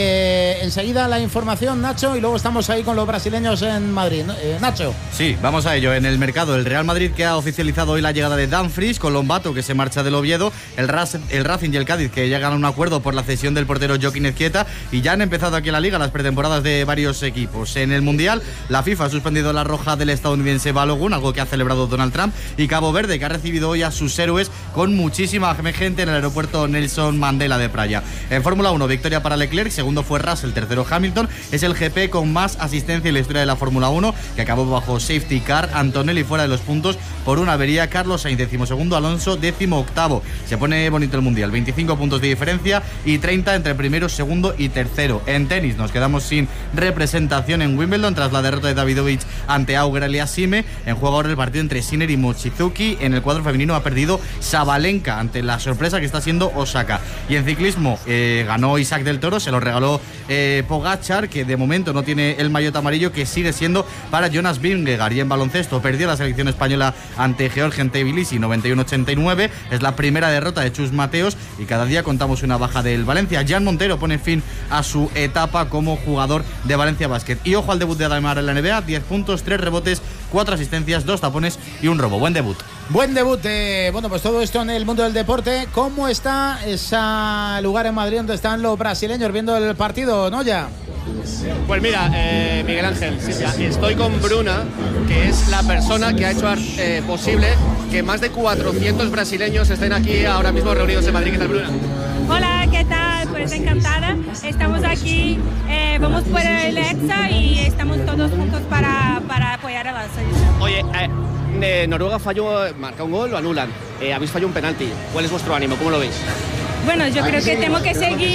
E: Eh, enseguida la información, Nacho, y luego estamos ahí con los brasileños en Madrid. Eh, Nacho.
J: Sí, vamos a ello. En el mercado, el Real Madrid que ha oficializado hoy la llegada de Dumfries, con Lombato que se marcha del Oviedo, el, Ras, el Racing y el Cádiz que llegan a un acuerdo por la cesión del portero Joaquín Ezquieta, y ya han empezado aquí en la Liga las pretemporadas de varios equipos. En el Mundial, la FIFA ha suspendido la roja del estadounidense Balogun, algo que ha celebrado Donald Trump, y Cabo Verde que ha recibido hoy a sus héroes con muchísima gente en el aeropuerto Nelson Mandela de Praia. En Fórmula uno, victoria para Leclerc, segundo fue Russell, tercero Hamilton. Es el G P con más asistencia en la historia de la Fórmula uno, que acabó bajo safety car. Antonelli fuera de los puntos por una avería. Carlos Sainz, decimosegundo. Alonso, décimo octavo. Se pone bonito el Mundial, veinticinco puntos de diferencia y treinta entre primero, segundo y tercero. En tenis nos quedamos sin representación en Wimbledon tras la derrota de Davidovich ante Auger Aliassime. En juego ahora el partido entre Sinner y Mochizuki. En el cuadro femenino ha perdido Sabalenka ante la sorpresa que está siendo Osaka. Y en ciclismo eh, ganó Isaac del Toro, se lo regaló eh, Pogačar, que de momento no tiene el maillot amarillo, que sigue siendo para Jonas Vingegaard. Y en baloncesto perdió la selección española ante Georgia en Tbilisi noventa y uno a ochenta y nueve. Es la primera derrota de Chus Mateos y cada día contamos una baja del Valencia. Jan Montero pone fin a su etapa como jugador de Valencia Basket. Y ojo al debut de Ademar en la N B A, diez puntos, tres rebotes, cuatro asistencias, dos tapones y un robo. Buen debut.
E: Buen debut. Eh, bueno, pues todo esto en el mundo del deporte. ¿Cómo está ese lugar en Madrid donde están los brasileños viendo el partido, no ya?
D: Pues mira, eh, Miguel Ángel, sí, estoy con Bruna, que es la persona que ha hecho eh, posible que más de cuatrocientos brasileños estén aquí ahora mismo reunidos en Madrid. ¿Qué tal, Bruna?
F: Hola, ¿qué tal?
K: pues encantada. Estamos aquí, eh, vamos por el Hexa y estamos todos juntos para, para apoyar a la selección.
D: Oye, eh, Noruega falló, marca un gol, lo anulan. Eh, habéis fallado un penalti. ¿Cuál es vuestro ánimo? ¿Cómo lo veis?
K: Bueno, yo creo que tengo que seguir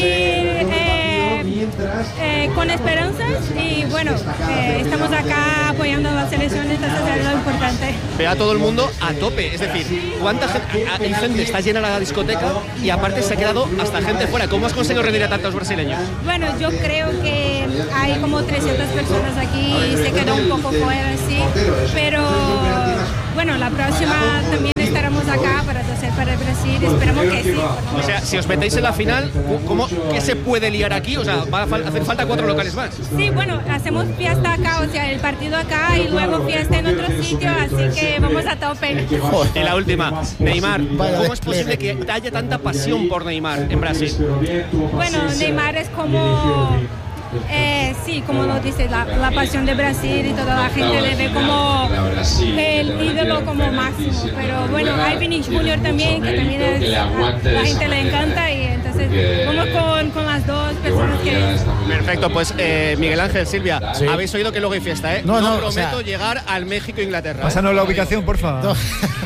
K: eh, eh, con esperanzas y bueno, eh, estamos acá apoyando a la selección, entonces es lo importante.
D: Ve a todo el mundo a tope, es decir, ¿cuánta gente? Hay gente, está llena la discoteca y aparte se ha quedado hasta gente fuera. ¿Cómo has conseguido reunir a tantos brasileños?
K: Bueno, yo creo que hay como trescientas personas aquí y se quedó un poco fuera, sí, pero bueno, la próxima también estaremos acá para hacer para Brasil, esperamos que sí.
D: O sea, si os metéis en la final, ¿cómo, ¿qué se puede liar aquí? O sea, va a hacer falta cuatro locales más.
K: Sí, bueno, hacemos fiesta acá, o sea, el partido acá y luego fiesta en otro sitio, así que vamos a tope.
D: Y la última, Neymar, ¿cómo es posible que haya tanta pasión por Neymar en Brasil?
K: Bueno, Neymar es como... Eh, sí, como lo dice, la, la pasión de Brasil y toda la gente le ve como el ídolo como máximo, pero bueno, hay Vinicius Junior también, que también es, la, la gente le encanta y entonces vamos con, con las dos personas que...
D: Perfecto, pues eh, Miguel Ángel, Silvia, sí. Habéis oído que luego hay fiesta, ¿eh?
E: No, no,
D: no prometo
E: o sea,
D: llegar al México-Inglaterra.
A: Pásanos
D: ¿eh?
A: la ubicación, porfa. No.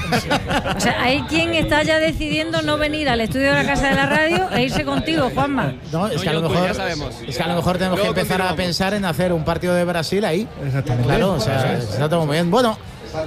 F: O sea, hay quien está ya decidiendo no venir al estudio de la Casa de la Radio e irse contigo, Juanma.
E: No, es
D: no,
E: que a lo mejor,
D: ya sabemos.
E: Es que a lo mejor tenemos Luego que empezar a pensar en hacer un partido de Brasil ahí.
A: Exactamente.
E: Claro, o sea, está todo muy bien. Bueno,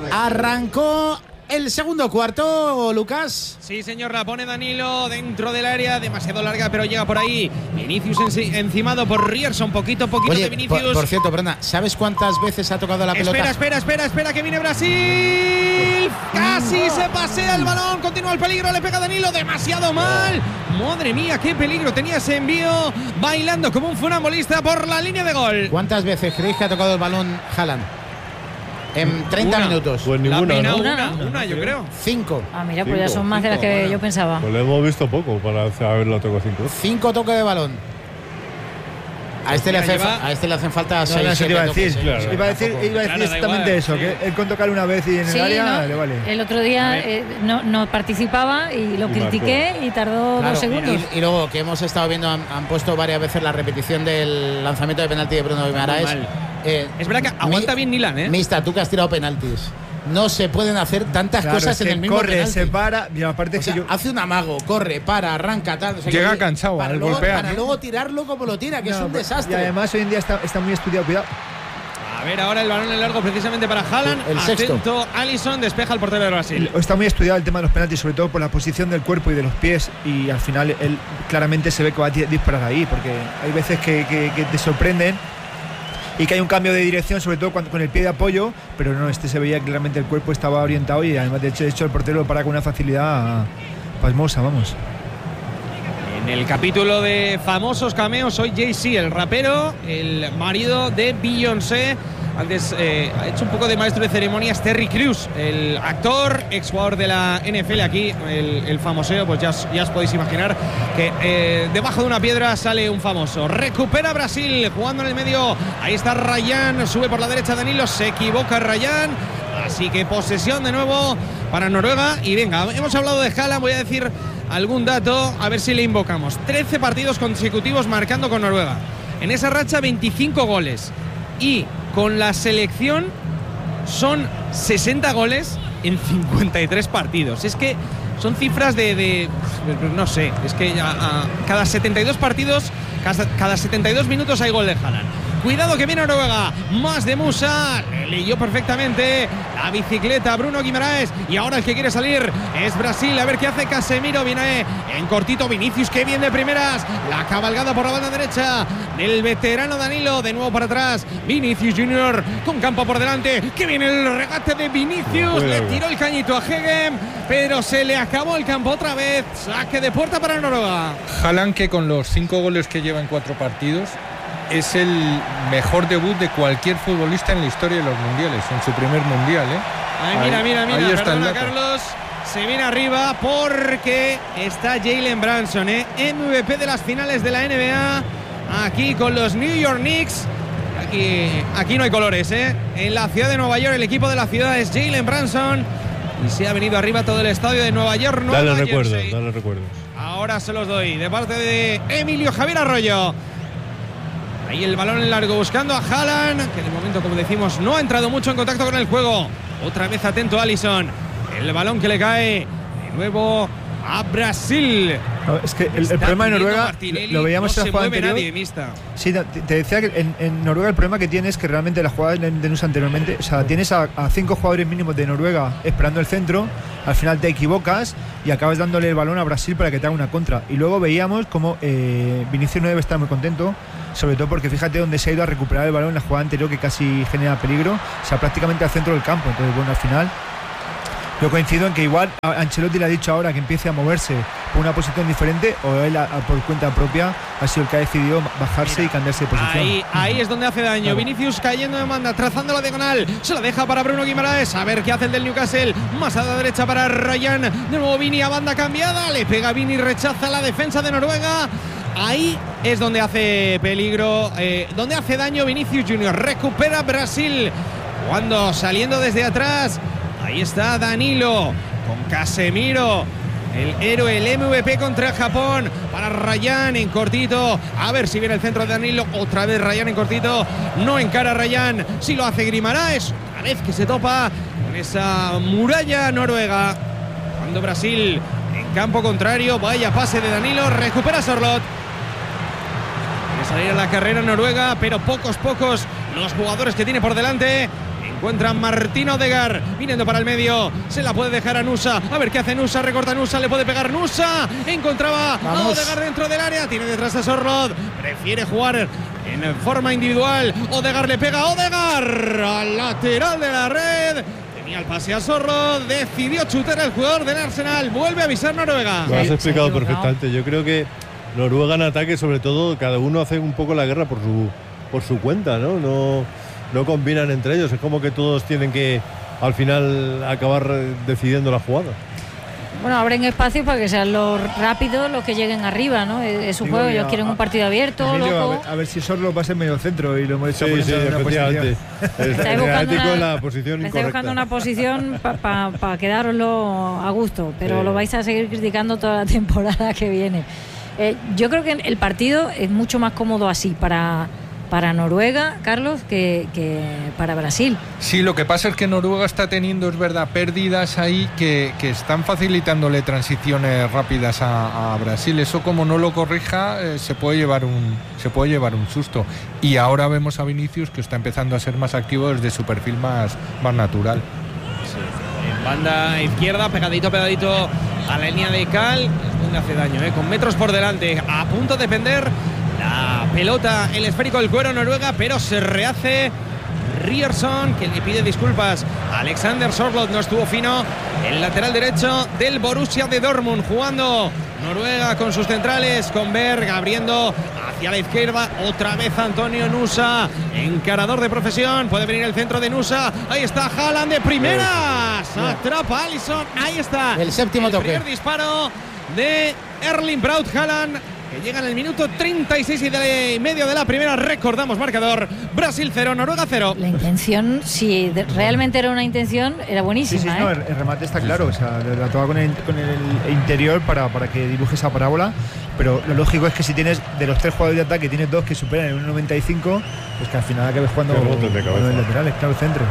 E: arrancó el segundo cuarto, Lucas.
C: Sí, señor, la pone Danilo dentro del área, demasiado larga, pero llega por ahí. Vinicius encimado por Rierson, poquito, poquito
E: Oye,
C: de Vinicius.
E: Por, por cierto, Brenda, ¿sabes cuántas veces ha tocado la pelota?
C: Espera, espera, espera, espera, que viene Brasil. Casi se pasea el balón, continúa el peligro, le pega Danilo, demasiado mal. Madre mía, qué peligro tenía ese envío, bailando como un funambulista por la línea de gol.
E: ¿Cuántas veces creéis que ha tocado el balón Haaland? En treinta
C: una.
E: minutos.
H: Pues ninguna, ¿no?
C: Una, una, una, yo creo.
E: Cinco.
F: Ah, mira, pues
H: cinco,
F: ya son más de las que yo pensaba.
H: Pues lo hemos visto poco para haberlo tocado cinco.
E: Cinco toques de balón. A este, le hace, a este le hacen falta seis,
A: no, no,
E: siete
A: iba a
E: toques.
A: decir,
H: Claro.
A: iba a decir, iba a decir
C: Claro,
A: exactamente
C: igual,
A: eso,
C: sí.
A: que él con tocar una vez y en
F: Sí,
A: el área
F: ¿no?
A: le vale.
F: El otro día eh, no, no participaba y lo
H: Y
F: critiqué y tardó
E: Claro,
F: dos segundos.
E: y, y luego que hemos estado viendo, han, han puesto varias veces la repetición del lanzamiento de penalti de Bruno Guimaraes. Eh,
C: Es verdad que aguanta
E: mi,
C: bien Milan, ¿eh?
E: Mista, tú que has tirado penaltis. No se pueden hacer tantas
A: Claro,
E: cosas
A: es
E: en
A: que
E: el mismo
A: corre,
E: penalti.
A: se para, y aparte
E: O
A: es que
E: sea,
A: yo
E: hace un amago, corre, para, arranca, tal. O sea,
B: Llega
E: que,
B: cansado
E: para
B: al
E: luego,
B: golpear,
E: Para
B: ¿no?
E: luego tirarlo como lo tira, que
A: No,
E: es un
A: y
E: desastre.
A: además hoy en día está, está muy estudiado, cuidado.
C: A ver, ahora el balón en largo precisamente para Haaland.
E: El sexto.
C: Atento, Alisson despeja el portero de Brasil.
A: Está muy estudiado el tema de los penaltis, sobre todo por la posición del cuerpo y de los pies, y al final él claramente se ve que va a disparar ahí, porque hay veces que, que, que te sorprenden y que hay un cambio de dirección, sobre todo cuando, con el pie de apoyo, pero no, este se veía que claramente el cuerpo estaba orientado y además de hecho, de hecho el portero lo para con una facilidad pasmosa, vamos.
C: En el capítulo de famosos cameos, hoy Jay-Z, el rapero, el marido de Beyoncé. Antes eh, ha hecho un poco de maestro de ceremonias Terry Crews, el actor, exjugador de la N F L aquí, el, el famoseo, pues ya, ya os podéis imaginar que eh, debajo de una piedra sale un famoso. Recupera Brasil, jugando en el medio, ahí está Ryan, sube por la derecha Danilo, se equivoca Ryan, así que posesión de nuevo para Noruega. Y venga, hemos hablado de Haaland, voy a decir algún dato, a ver si le invocamos. trece partidos consecutivos marcando con Noruega, en esa racha veinticinco goles, y con la selección son sesenta goles en cincuenta y tres partidos. Es que son cifras de, de no sé, es que a, a, cada setenta y dos partidos, cada, cada setenta y dos minutos hay gol de Haaland. Cuidado que viene Noruega, más de Musa, leyó perfectamente la bicicleta Bruno Guimaraes, y ahora el que quiere salir es Brasil, a ver qué hace Casemiro, viene en cortito Vinicius, que bien de primeras, la cabalgada por la banda derecha del veterano Danilo, de nuevo para atrás, Vinicius Junior con campo por delante, que viene el regate de Vinicius, le tiró el cañito a Hegem, pero se le acabó el campo otra vez, saque de puerta para Noruega.
B: Haaland, que con los cinco goles que lleva en cuatro partidos, es el mejor debut de cualquier futbolista en la historia de los mundiales, en su primer mundial, ¿eh?
C: Ay, mira,
B: ahí,
C: mira, mira,
B: ahí está
C: perdona,
B: el dato.
C: Carlos, se viene arriba porque está Jalen Brunson, ¿eh? M V P de las finales de la N B A, aquí con los New York Knicks. Aquí, aquí no hay colores, ¿eh? En la ciudad de Nueva York, el equipo de la ciudad es Jalen Brunson. y se ha venido arriba todo el estadio de Nueva York. Nueva
H: Dale
C: Jersey.
H: recuerdos, dale recuerdos.
C: Ahora se los doy de parte de Emilio Javier Arroyo. Ahí el balón en largo buscando a Haaland, que de momento, como decimos, no ha entrado mucho en contacto con el juego. Otra vez atento Alisson. El balón que le cae de nuevo a Brasil.
A: No, es que el, el problema de Noruega lo veíamos
C: no
A: en la jugada anterior.
C: Nadie, mista.
A: Sí, te, te decía que en, en Noruega el problema que tiene es que realmente la jugada de Nusa anteriormente, o sea, tienes a, a cinco jugadores mínimos de Noruega esperando el centro, al final te equivocas y acabas dándole el balón a Brasil para que te haga una contra. Y luego veíamos como eh, Vinicius no debe estar muy contento, sobre todo porque fíjate dónde se ha ido a recuperar el balón en la jugada anterior, que casi genera peligro, o sea, prácticamente al centro del campo. Entonces, bueno, al final yo coincido en que igual a Ancelotti le ha dicho ahora que empiece a moverse por una posición diferente, o él a, a, por cuenta propia ha sido el que ha decidido bajarse Mira, y cambiarse de posición.
C: Ahí, ahí es donde hace daño. Claro. Vinicius cayendo de banda, trazando la diagonal, se la deja para Bruno Guimaraes, a ver qué hace el del Newcastle, más a la derecha para Ryan, de nuevo Vini a banda cambiada, le pega Vini, rechaza la defensa de Noruega. Ahí es donde hace peligro, eh, donde hace daño Vinicius Junior. Recupera Brasil, cuando saliendo desde atrás. Ahí está Danilo con Casemiro, el héroe, el M V P contra Japón, para Ryan en cortito. A ver si viene el centro de Danilo. Otra vez Ryan en cortito. No encara a Ryan. Si lo hace Guimaraes. Una vez que se topa con esa muralla noruega. Cuando Brasil en campo contrario. Vaya pase de Danilo. Recupera Sorloth. Quiere salir a la carrera Noruega, pero pocos, pocos los jugadores que tiene por delante. Encuentra Martín Odegaard viniendo para el medio, se la puede dejar a Nusa, a ver qué hace Nusa, recorta Nusa, le puede pegar Nusa, encontraba a Odegaard dentro del área, tiene detrás a Sorloth, prefiere jugar en forma individual. Odegaard le pega a Odegaard al lateral de la red, tenía el pase a Sorloth, decidió chutar el jugador del Arsenal. Vuelve a avisar Noruega.
H: Lo has explicado perfectamente. Yo creo que Noruega en ataque, sobre todo, cada uno hace un poco la guerra por su por su cuenta, ¿no? No No combinan entre ellos, es como que todos tienen que al final acabar decidiendo la jugada.
F: Bueno, abren espacios para que sean los rápidos los que lleguen arriba, ¿no? Es su juego, ellos quieren un partido abierto,
A: Emilio,
F: loco.
A: A ver, a ver si Sorloth va a ser medio centro y lo hemos hecho
H: sí, sí,
A: en una
H: efectivamente.
F: Estáis buscando una,
H: la posición
F: estáis buscando una posición para pa, pa quedároslo a gusto, pero sí, lo vais a seguir criticando toda la temporada que viene. Eh, yo creo que el partido es mucho más cómodo así para... para Noruega, Carlos, que, que para Brasil.
B: Sí, lo que pasa es que Noruega está teniendo, es verdad, pérdidas ahí que, que están facilitándole transiciones rápidas a, a Brasil. Eso, como no lo corrija, eh, se puede llevar un se puede llevar un susto. Y ahora vemos a Vinicius, que está empezando a ser más activo desde su perfil más, más natural.
C: Sí. En banda izquierda, pegadito, pegadito a la línea de Cal, es donde hace daño, ¿eh? Con metros por delante, a punto de pender la pelota, el esférico del cuero Noruega, pero se rehace Ryerson, que le pide disculpas a Alexander Sorloth. No estuvo fino el lateral derecho del Borussia de Dortmund, jugando Noruega con sus centrales, con Berg abriendo hacia la izquierda, otra vez Antonio Nusa, encarador de profesión, puede venir el centro de Nusa, ahí está Haaland de primeras, atrapa Alisson, ahí está
E: el séptimo
C: el
E: toque,
C: primer disparo de Erling Braut Haaland, que llega en el minuto treinta y seis y de medio de la primera. Recordamos marcador: Brasil cero, Noruega cero.
F: La intención, si de, realmente era una intención, era buenísima.
A: Sí, sí,
F: ¿eh?
A: no, el, el remate está claro, o sea, la toca con el, con el interior para, para que dibuje esa parábola, pero lo lógico es que si tienes de los tres jugadores de ataque, tienes dos que superan el uno noventa y cinco, pues que al final acabes jugando con los laterales, claro, el centro.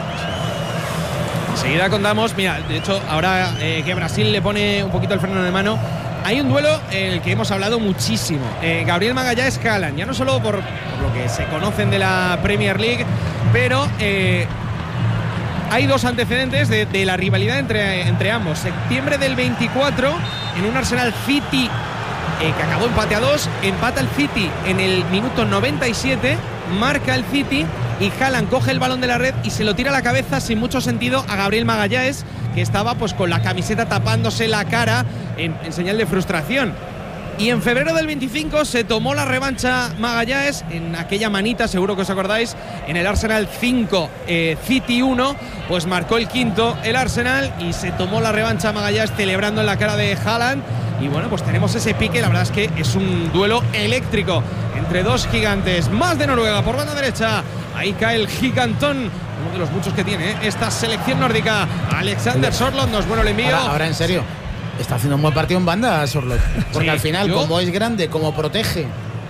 C: Enseguida contamos, mira, de hecho, ahora eh, que Brasil le pone un poquito el freno de mano, hay un duelo en el que hemos hablado muchísimo. Eh, Gabriel Magallanes Haaland, ya no solo por, por lo que se conocen de la Premier League, pero eh, hay dos antecedentes de, de la rivalidad entre, entre ambos. Septiembre del veinticuatro, en un Arsenal City eh, que acabó empate a dos, empata el City en el minuto noventa y siete, marca el City y Haaland coge el balón de la red y se lo tira a la cabeza sin mucho sentido a Gabriel Magallanes, que estaba pues con la camiseta tapándose la cara en, en señal de frustración. Y en febrero del veinticinco se tomó la revancha Magallanes en aquella manita, seguro que os acordáis, en el Arsenal cinco, eh, City uno, pues marcó el quinto el Arsenal y se tomó la revancha Magallanes celebrando en la cara de Haaland. Y bueno, pues tenemos ese pique, la verdad es que es un duelo eléctrico entre dos gigantes. Más de Noruega por banda derecha, ahí cae el gigantón, como de los muchos que tiene, ¿eh? Esta selección nórdica. Alexander Sorloth, no es bueno el envío.
E: Ahora, ahora en serio, está haciendo un buen partido en banda Sorloth. Porque
C: Sí,
E: al final,
C: yo-
E: como es grande, como protege.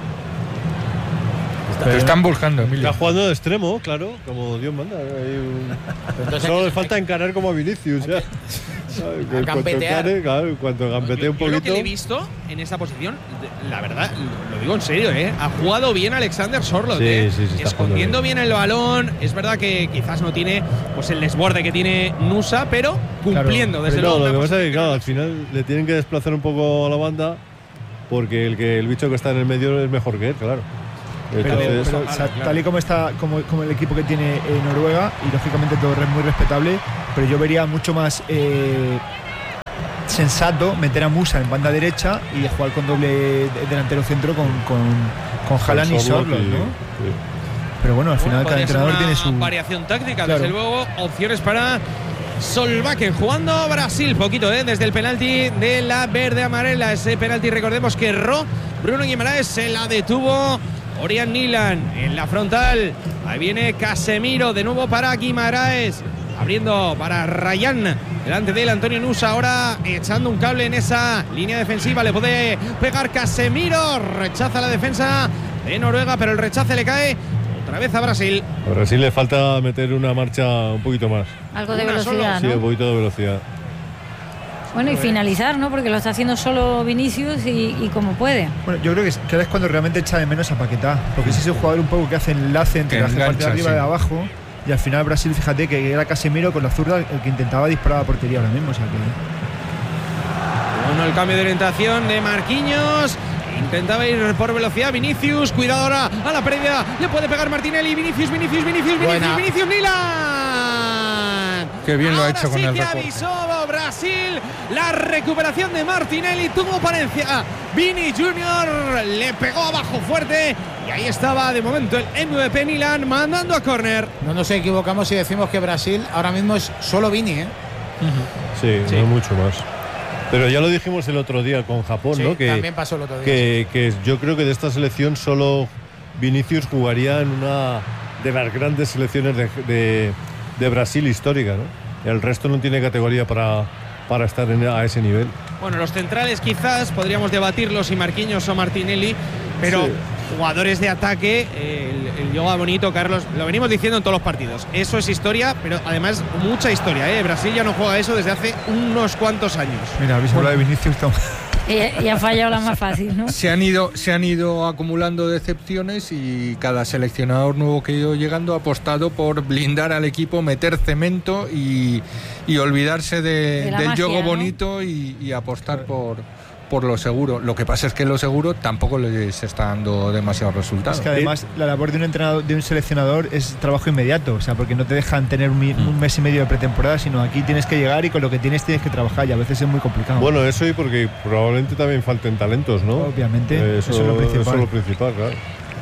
B: Pero están buscando, Emilio.
H: Está jugando de extremo, claro, como Dios manda. Hay un-
E: Entonces,
H: Solo
E: hay
H: le
E: que-
H: falta encarar como a Vinicius. Ya. ¿Sabes? En cuanto
E: gambetear.
H: encare, claro, en cuanto gambetee un
C: Yo lo que
H: poquito.
C: le he visto en esa posición, de- la verdad, lo digo en serio, ¿eh? Ha jugado bien Alexander Sorloth,
H: Sí,
C: ¿eh?
H: sí, sí, está
C: escondiendo
H: jugando
C: bien el balón. Es verdad que quizás no tiene pues el desborde que tiene Nusa, pero cumpliendo,
H: Pero
C: desde
H: no,
C: luego.
H: lo que
C: una
H: pasa es que,
C: posición
H: claro, al final le tienen que desplazar un poco a la banda porque el que el bicho que está en el medio es mejor que él, claro.
A: Pero,
H: Entonces,
A: pero, o sea, tal y como está como, como el equipo que tiene eh, Noruega, y lógicamente todo es muy respetable, pero yo vería mucho más eh, sensato meter a Musa en banda derecha y jugar con doble de- delantero centro con, con, con Haaland y
H: Sorloth
A: Sorloth,
H: y-
A: ¿no?
H: sí.
A: Pero bueno, al final
C: Bueno,
A: cada
C: podría ser
A: entrenador
C: una
A: tiene su
C: variación táctica,
A: Claro.
C: desde luego. Opciones para Solbakken jugando Brasil, poquito, ¿eh? Desde el penalti de la verde amarela. Ese penalti, recordemos que erró Bruno Guimaraes, se la detuvo Orián Nilan en la frontal. Ahí viene Casemiro de nuevo para Guimaraes, abriendo para Rayán. Delante de él Antonio Nusa, ahora echando un cable en esa línea defensiva. Le puede pegar Casemiro, rechaza la defensa de Noruega, pero el rechace le cae otra vez a Brasil.
H: A Brasil le falta meter una marcha un poquito más.
F: Algo de
C: Una
F: velocidad,
H: Sí,
F: ¿no?
H: un poquito de velocidad.
F: Bueno, y finalizar, ¿no? Porque lo está haciendo solo Vinicius y, y como puede.
A: Bueno, yo creo que es, que ahora es cuando realmente echa de menos a Paquetá, porque es ese jugador un poco que hace enlace entre
B: Que
A: la parte de
B: engancha,
A: arriba y
B: sí.
A: de abajo, y al final Brasil, fíjate que era Casemiro con la zurda el que intentaba disparar a la portería ahora mismo, o sea que
C: Bueno, el cambio de orientación de Marquinhos. Intentaba ir por velocidad Vinicius. Cuidado ahora a la pérdida. Le puede pegar Martinelli. Vinicius, Vinicius, Vinicius,
E: Buena.
C: Vinicius, Vinicius, Nilan.
B: Qué bien lo ha
C: Ahora
B: hecho con
C: sí
B: el
C: que
B: recorte.
C: avisó Brasil. La recuperación de Martinelli tuvo Palencia. Vini Junior le pegó abajo fuerte. Y ahí estaba de momento el M V P Nilan mandando a córner.
E: No nos equivocamos si decimos que Brasil ahora mismo es solo Vini, ¿eh?
H: Sí,
C: Sí.
H: no mucho más. Pero ya lo dijimos el otro día con Japón,
E: Sí,
H: ¿no? Que,
E: también pasó el otro día.
H: que, que yo creo que de esta selección solo Vinicius jugaría en una de las grandes selecciones de, de, de Brasil histórica, ¿no? El resto no tiene categoría para, para estar en, a ese nivel.
C: Bueno, los centrales quizás podríamos debatirlos si Marquinhos o Martinelli, pero
H: Sí.
C: jugadores de ataque, eh, el, el yoga bonito, Carlos, lo venimos diciendo en todos los partidos. Eso es historia, pero además mucha historia, ¿eh? Brasil ya no juega eso desde hace unos cuantos años.
A: mira, habéis hablado de Vinicius, estamos-
F: Y, y ha fallado la más fácil, ¿no?
B: Se han ido, se han ido acumulando decepciones y cada seleccionador nuevo que ha ido llegando ha apostado por blindar al equipo, meter cemento y, y olvidarse de-
F: De la
B: del
F: magia,
B: juego
F: ¿no?
B: bonito y, y apostar por, por lo seguro. Lo que pasa es que lo seguro tampoco les está dando demasiados resultados.
A: Es que además la labor de un entrenador, de un seleccionador es trabajo inmediato, o sea, porque no te dejan tener un, mi- un mes y medio de pretemporada, sino aquí tienes que llegar y con lo que tienes tienes que trabajar, y a veces es muy complicado.
H: Bueno, eso y porque probablemente también falten talentos, ¿no?
A: Obviamente,
H: Eh,
A: eso es lo principal.
H: Eso es lo principal, claro.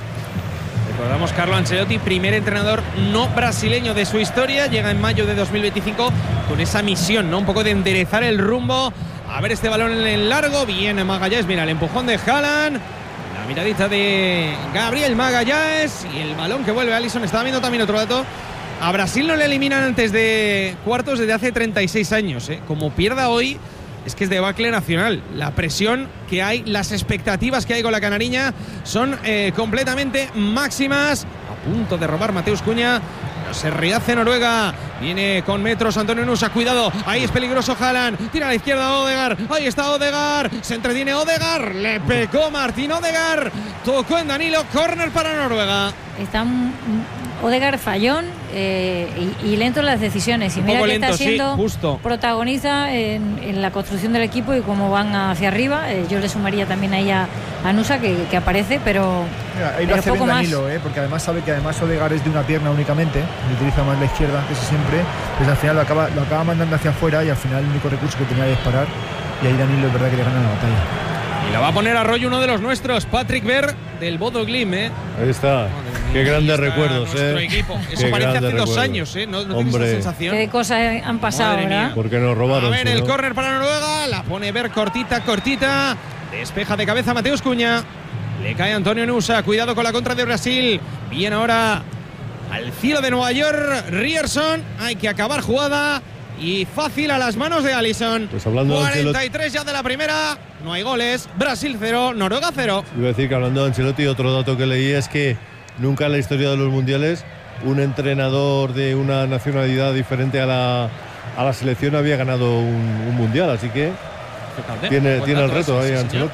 C: Recordamos Carlo Ancelotti, primer entrenador no brasileño de su historia, llega en mayo de dos mil veinticinco con esa misión, ¿no? Un poco de enderezar el rumbo. A ver este balón en el largo, viene Magallanes, mira el empujón de Haaland, la miradita de Gabriel Magallanes y el balón que vuelve a Alisson. Estaba viendo también otro dato. A Brasil no le eliminan antes de cuartos desde hace treinta y seis años, ¿eh? Como pierda hoy, es que es debacle nacional. La presión que hay, las expectativas que hay con la canariña son eh, completamente máximas. A punto de robar Mateus Cunha. Pero se rehace Noruega. Viene con metros Antonio Nusa. Cuidado. Ahí es peligroso Haaland. Tira a la izquierda Odegaard. Ahí está Odegaard. Se entretiene Odegaard. Le pegó Martín Odegaard. Tocó en Danilo. Córner para Noruega.
F: Está un- Odegaard fallón eh, y, y lento en las decisiones. Y
C: Un
F: mira
C: poco
F: que
C: lento,
F: está
C: sí,
F: siendo
C: justo.
F: protagonista en, en la construcción del equipo y cómo van hacia arriba. Eh, yo le sumaría también ahí a, a Nusa que, que aparece, pero,
A: Mira, ahí lo
F: pero
A: hace bien
F: poco más.
A: Danilo, ¿eh? Porque además sabe que además Odegaard es de una pierna únicamente, y utiliza más la izquierda casi siempre, pues al final lo acaba, lo acaba mandando hacia afuera y al final el único recurso que tenía era disparar, y ahí Danilo es verdad que le gana la batalla.
C: Y la va a poner a rollo uno de los nuestros, Patrick Berg del Bodo Glimt, ¿eh?
H: Ahí está. Qué grandes
C: Ahí está
H: recuerdos,
C: nuestro
H: ¿eh?
C: equipo. Eso
H: Qué
C: parece hace
H: grandes
C: dos
H: recuerdos.
C: años, ¿eh? ¿No, no tienes
H: Hombre.
C: esa sensación?
F: Qué cosas han pasado,
C: Madre
F: ¿verdad?
C: mía.
H: Porque nos robaron.
C: A ver,
H: si
C: el
H: no.
C: córner para Noruega, la pone Berg cortita, cortita. Despeja de cabeza Mateus Cunha. Le cae Antonio Nusa, cuidado con la contra de Brasil. Bien ahora al cielo de Nueva York. Ryerson, hay que acabar jugada y fácil a las manos de Alisson.
H: Pues hablando
C: cuarenta y tres ya de la primera, no hay goles. Brasil cero, Noruega cero.
H: Iba a decir que hablando de Ancelotti, otro dato que leí es que nunca en la historia de los mundiales un entrenador de una nacionalidad diferente a la, a la selección había ganado un, un mundial, así que
C: Fíjate,
H: tiene,
C: buen
H: tiene el
C: dato
H: reto
C: ese,
H: ahí
C: sí,
H: Ancelotti.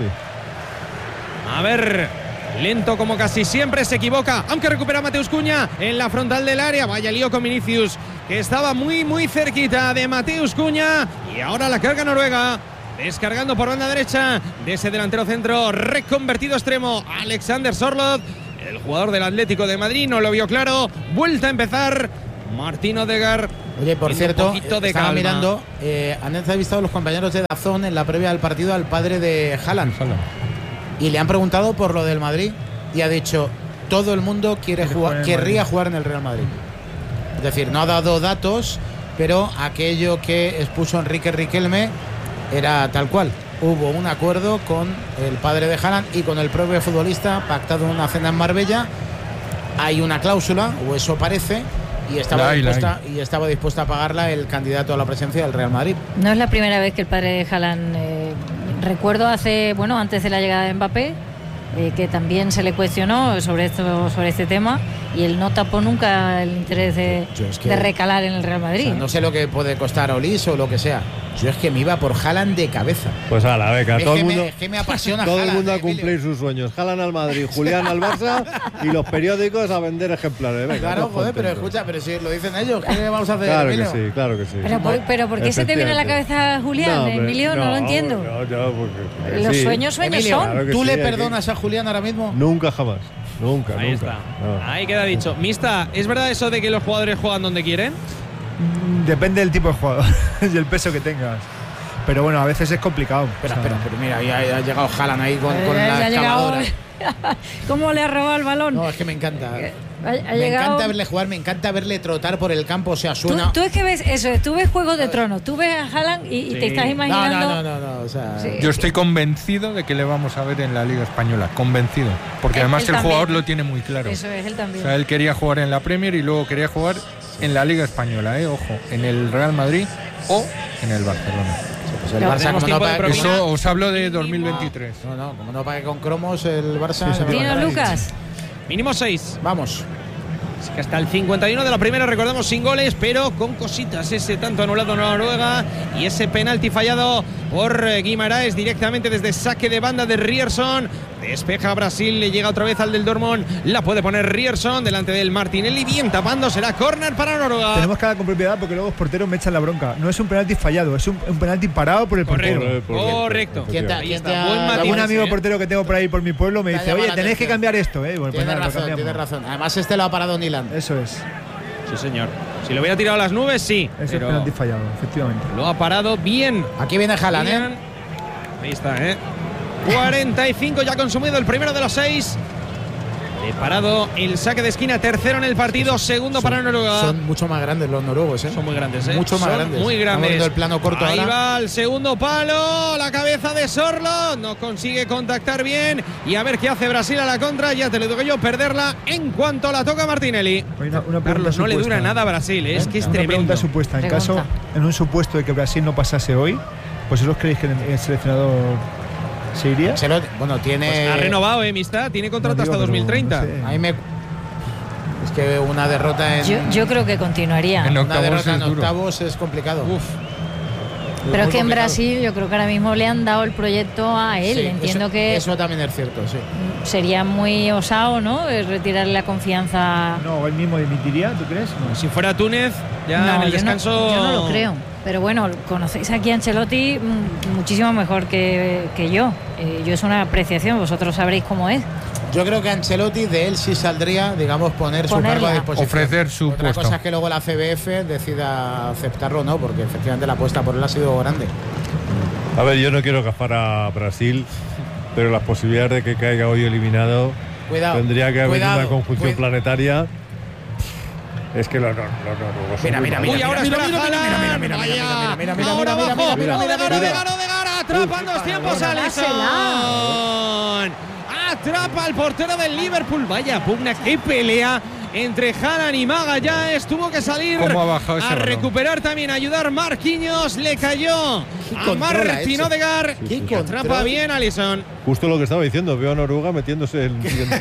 C: A ver, lento como casi siempre, se equivoca, aunque recupera Mateus Cunha en la frontal del área. Vaya lío con Vinicius, que estaba muy muy cerquita de Mateus Cunha, y ahora la carga Noruega, descargando por banda derecha de ese delantero centro reconvertido extremo, Alexander Sørloth. El jugador del Atlético de Madrid no lo vio claro. Vuelta a empezar Martín Odegaard.
E: Oye, por cierto,
C: de
E: estaba
C: calma.
E: mirando, eh, han entrevistado los compañeros de DAZN en la previa del partido al padre de Haaland. Y le han preguntado por lo del Madrid y ha dicho, todo el mundo quiere jugar, querría jugar en el Real Madrid. Es decir, no ha dado datos, pero aquello que expuso Enrique Riquelme era tal cual. Hubo un acuerdo con el padre de Haaland y con el propio futbolista, pactado en una cena en Marbella. Hay una cláusula, o eso parece, y estaba,
B: La hay, la
E: dispuesta, y estaba dispuesta a pagarla el candidato a la presidencia del Real Madrid.
F: No es la primera vez que el padre de Haaland, eh, recuerdo hace, bueno, antes de la llegada de Mbappé, eh, que también se le cuestionó sobre esto, sobre este tema, y él no tapó nunca el interés de,
E: es que,
F: de recalar en el Real Madrid.
E: O sea, no sé lo que puede costar Olís o lo que sea. Yo es que me iba por Haaland de cabeza.
H: Pues a la beca,
E: es
H: todo
E: que
H: el mundo,
E: me, es que me apasiona
H: todo
E: Haaland,
H: el mundo a
E: eh,
H: cumplir sus sueños. Haaland al Madrid, Julián al Barça y los periódicos a vender ejemplares. Venga,
E: claro, joder, pero escucha, pero si lo dicen ellos, ¿qué le vamos a hacer?
H: Claro
E: Emilio?
H: que sí, claro que sí.
F: Pero, por, pero ¿por qué se te viene a la cabeza Julián,
H: No, hombre,
F: Emilio? No,
H: no,
F: lo entiendo.
H: No, no, porque,
F: Los
H: sí.
F: sueños, sueños
E: Emilio,
F: son.
H: Claro que
E: ¿tú
H: sí,
E: le
H: hay que-
E: perdonas a Julián ahora mismo?
H: Nunca jamás. Nunca,
C: Ahí
H: nunca.
C: está.
H: No.
C: Ahí queda dicho. Mista, ¿es verdad eso de que los jugadores juegan donde quieren?
A: Mm, Depende del tipo de jugador y el peso que tengas. Pero bueno, a veces es complicado.
E: Espera,
A: O sea,
E: espera, pero mira, ya ha llegado Haaland ahí con, con
F: Eh,
E: la
F: ya ha llegado.
E: excavadora.
F: ¿Cómo le ha robado el balón?
E: No, es que me encanta.
F: Ha- ha
E: me
F: llegado-
E: encanta verle jugar, me encanta verle trotar por el campo, o sea,
F: Tú,
E: suena.
F: tú es que ves eso, tú ves Juego de Tronos, tú ves a Haaland y, y te estás
E: No,
F: imaginando.
E: no, no, no, no, o sea,
F: Sí.
B: Yo estoy convencido de que le vamos a ver en la Liga Española, convencido, porque
F: Él-
B: además
F: él
B: el
F: también.
B: jugador lo tiene muy claro.
F: Eso es, él
B: O
F: también.
B: sea, él quería jugar en la Premier y luego quería jugar en la Liga Española, ¿eh? Ojo, en el Real Madrid o en el Barcelona.
E: pues el
F: No,
E: Barça,
C: tenemos
E: como no
C: tiempo de
E: pague,
C: propina.
B: Eso os hablo de dos mil veintitrés.
E: no, no, como no pague con cromos el Barça.
A: Sí, sí,
E: no
F: Dino
E: paga.
F: Lucas.
C: Mínimo seis.
E: Vamos.
C: Así que hasta el cincuenta y uno de la primera, recordemos, sin goles, pero con cositas. Ese tanto anulado en Noruega y ese penalti fallado por eh, Guimaraes directamente desde saque de banda de Ryerson. Despeja Brasil, le llega otra vez al del Dortmund. La puede poner Ryerson delante del Martinelli. Bien tapando, será córner para Noruega.
A: Tenemos que hablar con propiedad porque luego los porteros me echan la bronca. No es un penalti fallado, es un, un penalti parado por el
C: Correcto,
A: portero.
H: Correcto.
C: correcto.
E: ¿Quién te-
C: Ahí
E: quién
C: está,
E: te ha-
C: buen matiz,
A: Algún amigo
C: ¿eh?
A: portero que tengo por ahí por mi pueblo me
E: Te ha
A: dice,
E: llamado
A: oye,
E: la
A: tenéis que
E: atención.
A: cambiar esto, ¿eh? Bueno, pues
E: Tienes
A: nada, lo
E: razón,
A: cambiamos.
E: tienes razón. Además, este lo ha parado Nilan.
A: Eso es,
C: Sí, señor. Si lo hubiera tirado a las nubes, sí.
A: eso es
C: pero
A: penalti fallado, efectivamente.
C: lo ha parado bien.
E: Aquí viene Haaland,
C: Bien.
E: ¿eh?
C: Ahí está, ¿eh? cuarenta y cinco ya consumido el primero de los seis. He parado el saque de esquina, tercero en el partido, segundo para Noruega.
E: Son mucho más grandes los noruegos, ¿eh?
C: Son muy grandes, ¿eh?
E: Mucho más
C: Son
E: grandes.
C: muy
E: Estamos
C: grandes.
E: viendo el plano corto
C: Ahí
E: ahora.
C: va el segundo palo, la cabeza de Sørloth, no consigue contactar bien y a ver qué hace Brasil a la contra. Ya te lo digo yo, perderla en cuanto la toca Martinelli.
A: Hay una, una pregunta
C: Carlos, no le
A: supuesta.
C: dura nada a Brasil, ¿eh? es que es
A: Una
C: tremendo.
A: pregunta supuesta. En caso,
F: Pregunta.
A: en un supuesto de que Brasil no pasase hoy, ¿vosotros creéis que el seleccionador se iría?
E: Se lo- bueno, tiene.
C: Pues ha renovado, ¿eh, Mista? Tiene contrato
A: No digo,
C: hasta dos mil treinta.
A: pero no sé.
E: Ahí me. Es que una derrota en.
F: Yo, yo creo que continuaría.
B: En
E: una
B: octavos
E: derrota
B: es
E: en
B: duro.
E: octavos es complicado.
C: Uf.
F: Pero es
E: muy
F: que en
E: complicado.
F: Brasil yo creo que ahora mismo le han dado el proyecto a él.
E: Sí,
F: Entiendo
E: eso,
F: que
E: Eso también es cierto, sí.
F: sería muy osado, ¿no? Eh, Retirarle la confianza.
A: No, él mismo dimitiría, ¿tú crees? No.
C: Si fuera Túnez, ya
F: No,
C: en el
F: yo,
C: descanso.
F: no, yo no lo creo. Pero bueno, conocéis aquí a Ancelotti mm, muchísimo mejor que, que yo. Eh, yo es una apreciación, vosotros sabréis cómo es.
E: Yo creo que Ancelotti de él sí saldría, digamos, poner su
F: Ponerla.
E: cargo a disposición.
B: Ofrecer su
E: Otra
B: puesto.
E: cosa es que luego la C B F decida aceptarlo o no, porque efectivamente la apuesta por él ha sido grande.
H: A ver, yo no quiero gafar a Brasil, pero las posibilidades de que caiga hoy eliminado
E: Cuidado.
H: tendría que haber
E: cuidado,
H: una conjunción
E: cuid-
H: planetaria. Es que los no, no, no, no,
E: Mira, mira, mira.
C: Uy, ahora
E: mira,
C: espera
E: mira, mira,
C: Haaland.
E: mira, mira, mira,
C: Vaya.
E: mira, mira, mira,
C: Ahora
E: mira,
C: abajo.
E: mira, mira,
C: Odegaard,
E: mira.
C: Odegaard, Odegaard, atrapa en dos tiempos
F: Pero
C: Alisson. Atrapa al portero del Liverpool. Vaya pugna, qué pelea entre Haaland y Magallanes. Tuvo que salir
B: ¿Cómo ha bajado ese
C: a
B: balón?
C: recuperar también, a ayudar Marquinhos. Le cayó a Martín Odegaard.
E: ¿Qué
C: Que atrapa
E: control?
C: bien Alisson.
H: Justo lo que estaba diciendo, veo a Noruega metiéndose el.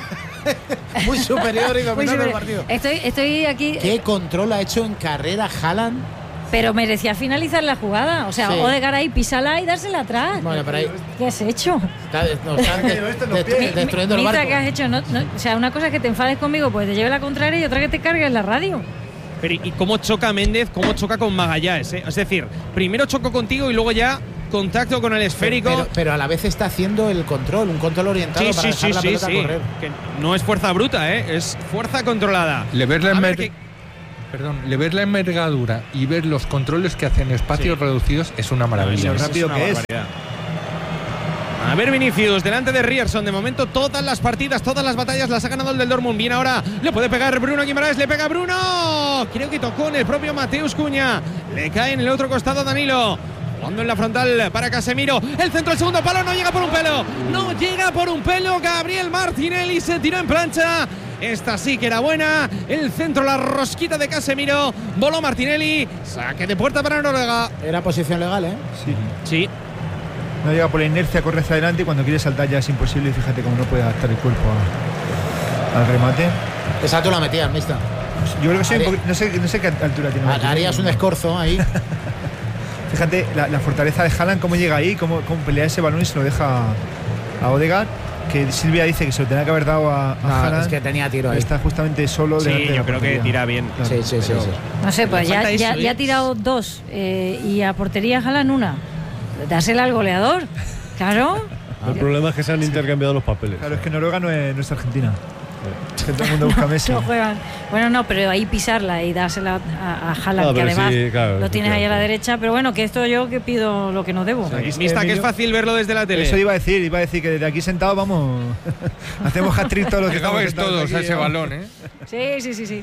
E: Muy superior y
F: Muy
E: dominando el
F: superior.
E: partido.
F: Estoy, estoy aquí,
E: ¿Qué control ha hecho en carrera Haaland?
F: pero merecía finalizar la jugada. O sea,
E: Sí.
F: Odegaard ahí, písala y dársela atrás.
E: Bueno, pero ahí
F: ¿Qué has hecho?
E: está, nos están de- de- destruyendo el
F: Mira,
E: barco.
F: ¿qué has hecho? No, no, o sea, una cosa es que te enfades conmigo, pues te lleve la contraria, y otra que te cargues la radio.
C: Pero ¿y cómo choca Méndez? ¿Cómo choca con Magallanes? eh? Es decir, primero chocó contigo y luego ya contacto con el esférico.
E: Pero, pero a la vez está haciendo el control, un control orientado
C: sí,
E: para
C: sí,
E: dejar
C: sí,
E: la
C: sí,
E: pelota
C: sí.
E: correr.
C: Que no es fuerza bruta, ¿eh? Es fuerza controlada.
B: Le ves la,
C: A ver
B: enver-
C: qué-
B: Perdón, le ves la envergadura y ver los controles que hacen en espacios
C: Sí.
B: reducidos es una maravilla.
A: Lo rápido
C: una
A: que es.
C: barbaridad. A ver, Vinicius, delante de Ryerson. De momento, todas las partidas, todas las batallas las ha ganado el del Dortmund. Bien, ahora le puede pegar Bruno Guimaraes. Le pega Bruno. Creo que tocó en el propio Mateus Cunha. Le cae en el otro costado Danilo. Jugando en la frontal para Casemiro. El centro, el segundo palo. No llega por un pelo. No llega por un pelo. Gabriel Martinelli se tiró en plancha. Esta sí que era buena. El centro, la rosquita de Casemiro. Voló Martinelli. Saque de puerta para Noruega.
E: Era posición legal, ¿eh?
A: Sí.
C: Sí.
A: No llega por la inercia, corre hacia adelante y cuando quiere saltar ya es imposible. Y fíjate cómo no puede adaptar el cuerpo a- al remate.
E: Esa tú la metías, mista.
A: Yo creo que soy un
E: Haría-
A: poquito- no sé, no sé qué altura tiene. Martinelli.
E: Harías un escorzo ahí.
A: Fíjate la, la fortaleza de Haaland, cómo llega ahí, cómo, cómo pelea ese balón y se lo deja a Odegaard. Que Silvia dice que se lo tenía que haber dado a, a
E: No,
A: Haaland.
E: es que tenía tiro ahí.
A: Está justamente solo
C: Sí,
A: delante de
C: yo
A: la
C: creo que
A: portería.
C: tira bien.
A: Claro.
E: Sí, sí, sí,
C: Pero-
E: sí.
F: No sé, pues
C: Le
F: ya,
C: falta
F: ya,
C: eso,
F: ya ha
C: ¿eh?
F: tirado dos eh, y a portería jalan una. Dásela al goleador. Claro.
H: El problema es que se han intercambiado los papeles.
A: Claro, es que Noruega no es, no es Argentina. Es que todo el mundo busca a Messi.
F: No juegan. Bueno, no, pero ahí pisarla y dársela a, a Haaland,
H: Ah,
F: que
H: pero
F: además
H: sí, claro,
F: lo tienes ahí a la
H: efectivamente.
F: derecha. Pero bueno, que esto yo que pido lo que no debo.
A: Aquí
C: Mista, que es
A: Emilio-
C: fácil verlo desde la tele.
A: Eso iba a decir, iba a decir que desde aquí sentado vamos. Hacemos hat-trick todos los que estamos
B: Llegabais
A: sentados
B: todos
A: aquí,
B: a ese
A: vamos.
B: balón, ¿eh?
F: Sí, sí, sí, sí.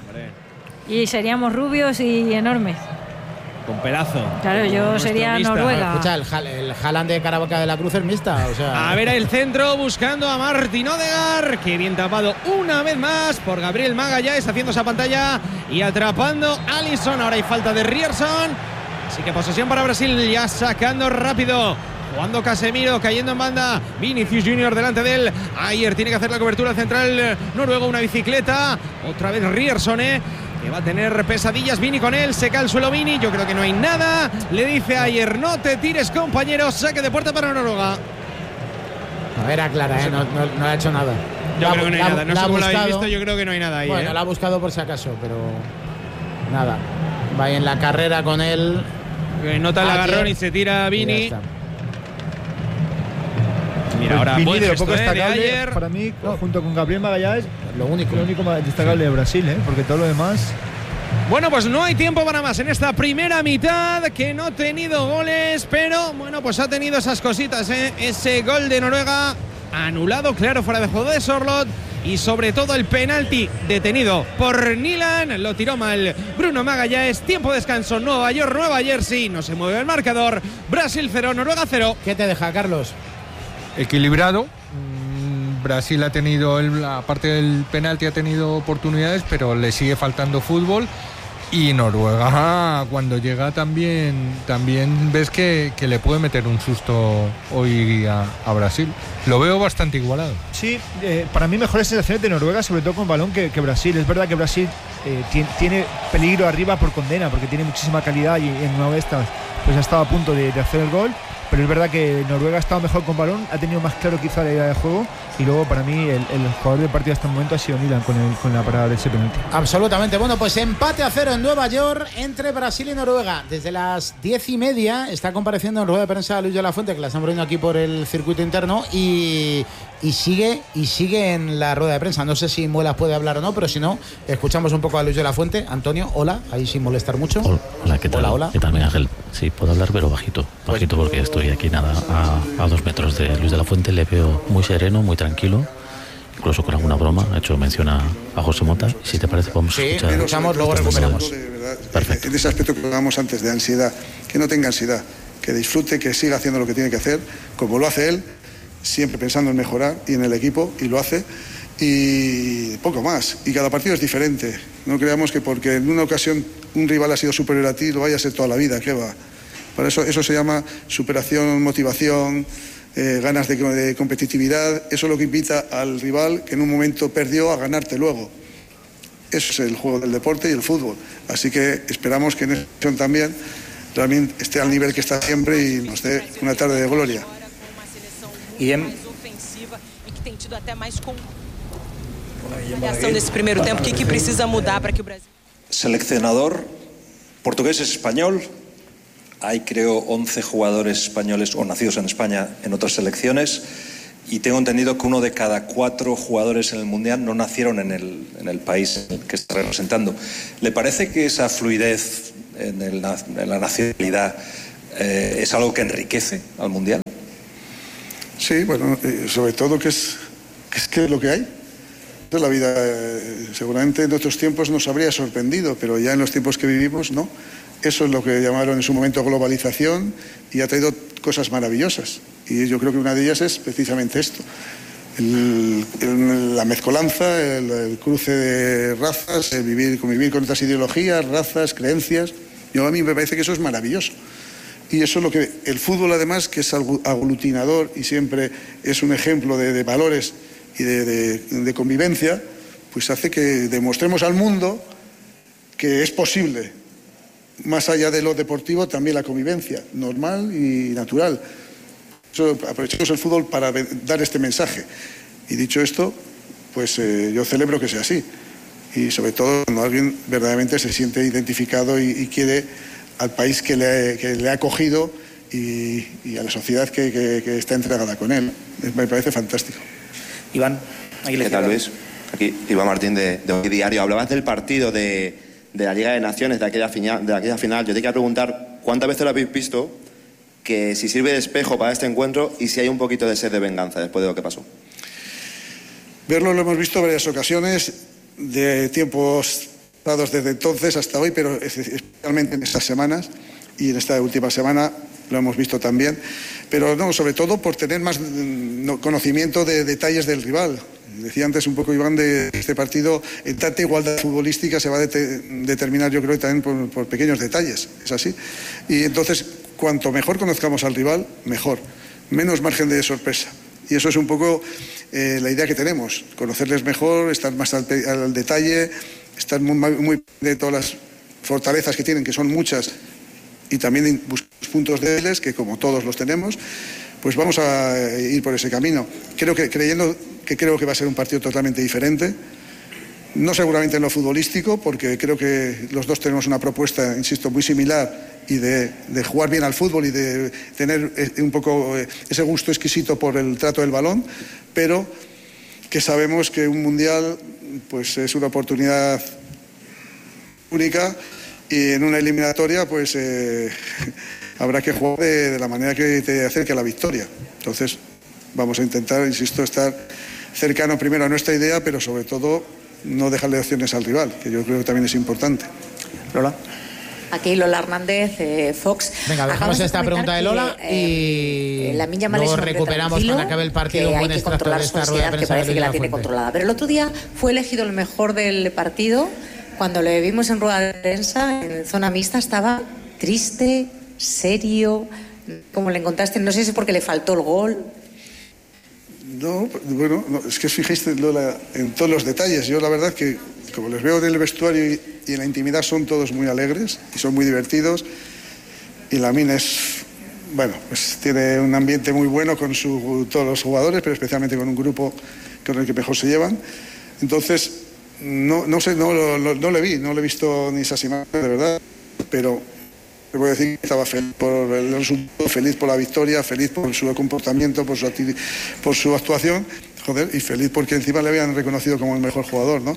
F: Y seríamos rubios y enormes.
C: Con pelazo.
F: Claro, yo
C: Nuestro
F: sería
C: Mista.
F: Noruega.
E: Escucha, el, Hal- el Haaland de Caravaca de la Cruz es mixta. O sea,
C: A ver el centro buscando a Martín Odegaard, que bien tapado una vez más por Gabriel Magallanes, haciendo esa pantalla y atrapando a Alisson. Ahora hay falta de Ryerson. Así que posesión para Brasil, ya sacando rápido. Jugando Casemiro, cayendo en banda. Vinicius Junior delante de él. Ayer tiene que hacer la cobertura central noruego, una bicicleta. Otra vez Ryerson, ¿eh? Que va a tener pesadillas. Vini con él, se cae al suelo Vini. Yo creo que no hay nada. Le dice ayer, no te tires, compañero. Saque de puerta para Noruega.
E: a ver, aclara, ¿eh? No, no, no ha hecho nada.
C: Yo
E: La-
C: creo que no hay
E: la-
C: nada. No
E: la
C: sé
E: ha
C: cómo lo habéis
E: buscado.
C: visto. Yo creo que no hay nada ahí.
E: Bueno,
C: ¿eh?
E: la ha buscado por si acaso, pero nada. Va ahí en la carrera con él.
C: Eh, Nota el
E: Ayer.
C: agarrón y se tira
E: y ya
C: Vini.
E: está.
C: Mira, ahora
A: Vini,
C: buen
A: de lo
C: gesto,
A: poco
C: eh, de
A: destacable
C: ayer.
A: para mí, junto con Gabriel Magallanes,
E: Lo único.
A: lo único más destacable de Brasil, ¿eh? Porque todo lo demás.
C: Bueno, pues no hay tiempo para más en esta primera mitad, que no ha tenido goles, pero bueno, pues ha tenido esas cositas, ¿eh? Ese gol de Noruega anulado, claro, fuera de juego de Sorloth, y sobre todo el penalti detenido por Nilan, lo tiró mal Bruno Magallanes. Tiempo de descanso, Nueva York, Nueva Jersey, no se mueve el marcador. Brasil cero, Noruega cero.
E: ¿Qué te deja, Carlos?
B: Equilibrado. Mm, Brasil ha tenido, el, aparte del penalti, ha tenido oportunidades, pero le sigue faltando fútbol. Y Noruega, cuando llega, también también ves que, que le puede meter un susto hoy a, a Brasil. Lo veo bastante igualado.
A: Sí, eh, para mí mejores sensaciones de Noruega, sobre todo con balón, que, que Brasil. Es verdad que Brasil eh, tiene, tiene peligro arriba por condena, porque tiene muchísima calidad y, y en una de estas pues ha estado a punto de, de hacer el gol. Pero es verdad que Noruega ha estado mejor con balón, ha tenido más claro quizá la idea de juego, y luego para mí el, el jugador del partido hasta el momento ha sido Milan con, el, con la parada de ese penalti.
E: Absolutamente. Bueno, pues empate a cero en Nueva York entre Brasil y Noruega. Desde las diez y media está compareciendo en rueda de prensa Luis de la Fuente, que la están poniendo aquí por el circuito interno, y, y sigue y sigue en la rueda de prensa. No sé si Muelas puede hablar o no, pero si no, escuchamos un poco a Luis de la Fuente. Antonio, hola, ahí sin molestar mucho.
L: Hola, ¿qué tal?
E: Hola, hola.
L: ¿Qué tal, Miguel Ángel? Sí, puedo hablar, pero bajito. Bajito porque estoy aquí nada a, a dos metros de Luis de la Fuente. Le veo muy sereno, muy tranquilo, incluso con alguna broma. Ha hecho mención a, a José Mota. Y si te parece, podemos
E: Sí,
L: escuchar.
E: escuchamos, luego recuperamos.
L: Perfecto.
M: En ese aspecto que hablábamos antes de ansiedad, que no tenga ansiedad, que disfrute, que siga haciendo lo que tiene que hacer, como lo hace él, siempre pensando en mejorar y en el equipo, y lo hace. y poco más. Y cada partido es diferente. No creamos que porque en una ocasión un rival ha sido superior a ti, lo vaya a ser toda la vida. ¿Qué va? Para eso, eso se llama superación, motivación, eh, ganas de, de competitividad. Eso es lo que invita al rival que en un momento perdió a ganarte luego. Eso es el juego del deporte y el fútbol. Así que esperamos que en esta ocasión también realmente esté al nivel que está siempre y nos dé una tarde de gloria.
N: Y en
O: desse primeiro tempo, ¿qué precisa mudar para que el Brasil?
P: Seleccionador portugués es español. Hay creo once jugadores españoles o nacidos en España en otras selecciones y tengo entendido que uno de cada cuatro jugadores en el Mundial no nacieron en el, en el país que está representando. ¿Le parece que esa fluidez en, el, en la nacionalidad eh, es algo que enriquece al Mundial?
M: Sí, bueno, eh, sobre todo que es, que es que es lo que hay. La vida eh, seguramente en otros tiempos nos habría sorprendido, pero ya en los tiempos que vivimos no. Eso es lo que llamaron en su momento globalización y ha traído cosas maravillosas. Y yo creo que una de ellas es precisamente esto. El, el, la mezcolanza, el, el cruce de razas, el vivir, convivir con otras ideologías, razas, creencias. Yo a mí me parece que eso es maravilloso. Y eso es lo que el fútbol además, que es aglutinador y siempre es un ejemplo de, de valores y de, de, de convivencia, pues hace que demostremos al mundo que es posible, más allá de lo deportivo, también la convivencia normal y natural. Eso, aprovechemos el fútbol para dar este mensaje. Y dicho esto, pues eh, yo celebro que sea así. Y sobre todo cuando alguien verdaderamente se siente identificado y, y quiere al país que le, que le ha acogido y, y a la sociedad que, que, que está entregada con él. Me parece fantástico.
N: Iván, aquí le
Q: ¿Qué tal, Luis? Aquí Iván Martín de, de Hoy Diario. Hablabas del partido de, de la Liga de Naciones, de aquella, final, de aquella final. Yo te quería preguntar, ¿cuántas veces lo habéis visto? Que si sirve de espejo para este encuentro y si hay un poquito de sed de venganza después de lo que pasó.
M: Verlo lo hemos visto en varias ocasiones, de tiempos dados desde entonces hasta hoy, pero especialmente en estas semanas y en esta última semana lo hemos visto también, pero no, sobre todo por tener más no, conocimiento de detalles del rival. Decía antes un poco Iván de este partido, en tanta igualdad futbolística se va a de determinar yo creo también por, por pequeños detalles, es así. Y entonces, cuanto mejor conozcamos al rival, mejor, menos margen de sorpresa. Y eso es un poco eh, la idea que tenemos, conocerles mejor, estar más al, al detalle, estar muy, muy de todas las fortalezas que tienen, que son muchas, y también buscar puntos débiles, que como todos los tenemos, pues vamos a ir por ese camino. Creo que, creyendo que creo que va a ser un partido totalmente diferente, no seguramente en lo futbolístico, porque creo que los dos tenemos una propuesta, insisto, muy similar, y de, de jugar bien al fútbol y de tener un poco ese gusto exquisito por el trato del balón, pero que sabemos que un mundial pues es una oportunidad única y en una eliminatoria pues eh, habrá que jugar de, de la manera que te acerque a la victoria. Entonces vamos a intentar, insisto, estar cercano primero a nuestra idea, pero sobre todo no dejarle opciones al rival, que yo creo que también es importante.
N: Lola.
R: Aquí Lola Hernández, eh, Fox.
E: Venga, dejamos esta pregunta de Lola que, eh, y la luego recuperamos cuando acabe el partido un buen extracto de esta rueda de prensa.
R: Que parece que la tiene controlada. Pero el otro día fue elegido el mejor del partido. Cuando le vimos en rueda de prensa, en zona mixta, estaba triste, serio. ¿Cómo le encontraste? No sé si es porque le faltó el gol.
M: No, bueno, no, es que os fijáis, Lola, en todos los detalles. Yo la verdad que, como les veo en el vestuario y, y en la intimidad, son todos muy alegres y son muy divertidos. Y Lamine es, bueno, pues tiene un ambiente muy bueno con su, todos los jugadores, pero especialmente con un grupo con el que mejor se llevan. Entonces, no, no sé, no, no, no le vi, no le he visto ni esas imágenes, de verdad, pero le voy a decir que estaba feliz por el resultado, feliz por la victoria, feliz por su comportamiento, por su, por su actuación, joder, y feliz porque encima le habían reconocido como el mejor jugador, ¿no?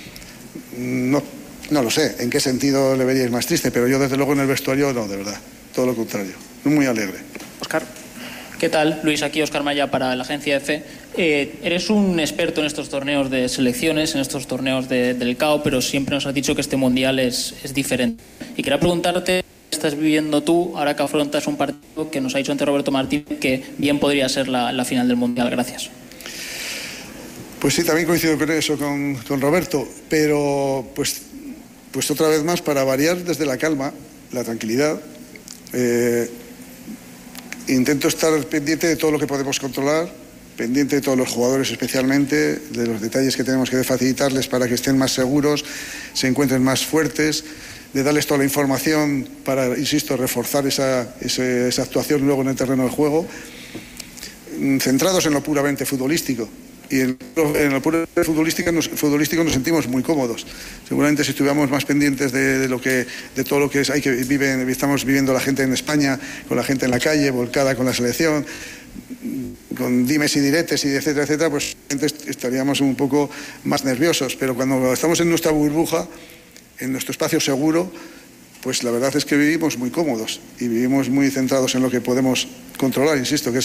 M: No, no lo sé en qué sentido le veríais más triste, pero yo desde luego en el vestuario no, de verdad, todo lo contrario, muy alegre.
N: Óscar.
S: ¿Qué tal, Luis? Aquí Óscar Maya para la agencia EFE. Eh, eres un experto en estos torneos de selecciones, en estos torneos de, del C A O, pero siempre nos has dicho que este mundial es, es diferente. Y quería preguntarte, ¿qué estás viviendo tú ahora que afrontas un partido que nos ha dicho antes Roberto Martín que bien podría ser la, la final del mundial? Gracias.
M: Pues sí, también coincido con eso, con, con Roberto, pero pues, pues otra vez más, para variar desde la calma, la tranquilidad, eh, intento estar pendiente de todo lo que podemos controlar, pendiente de todos los jugadores especialmente, de los detalles que tenemos que facilitarles para que estén más seguros, se encuentren más fuertes, de darles toda la información para, insisto, reforzar esa, esa, esa actuación luego en el terreno del juego, centrados en lo puramente futbolístico. Y en, en lo puramente futbolístico nos, futbolístico nos sentimos muy cómodos. Seguramente si estuviéramos más pendientes de, de lo que, de todo lo que es, hay que vive, estamos viviendo la gente en España, con la gente en la calle, volcada con la selección, con dimes y diretes y etcétera, etcétera, pues estaríamos un poco más nerviosos. Pero cuando estamos en nuestra burbuja, en nuestro espacio seguro, pues la verdad es que vivimos muy cómodos y vivimos muy centrados en lo que podemos controlar, insisto, que es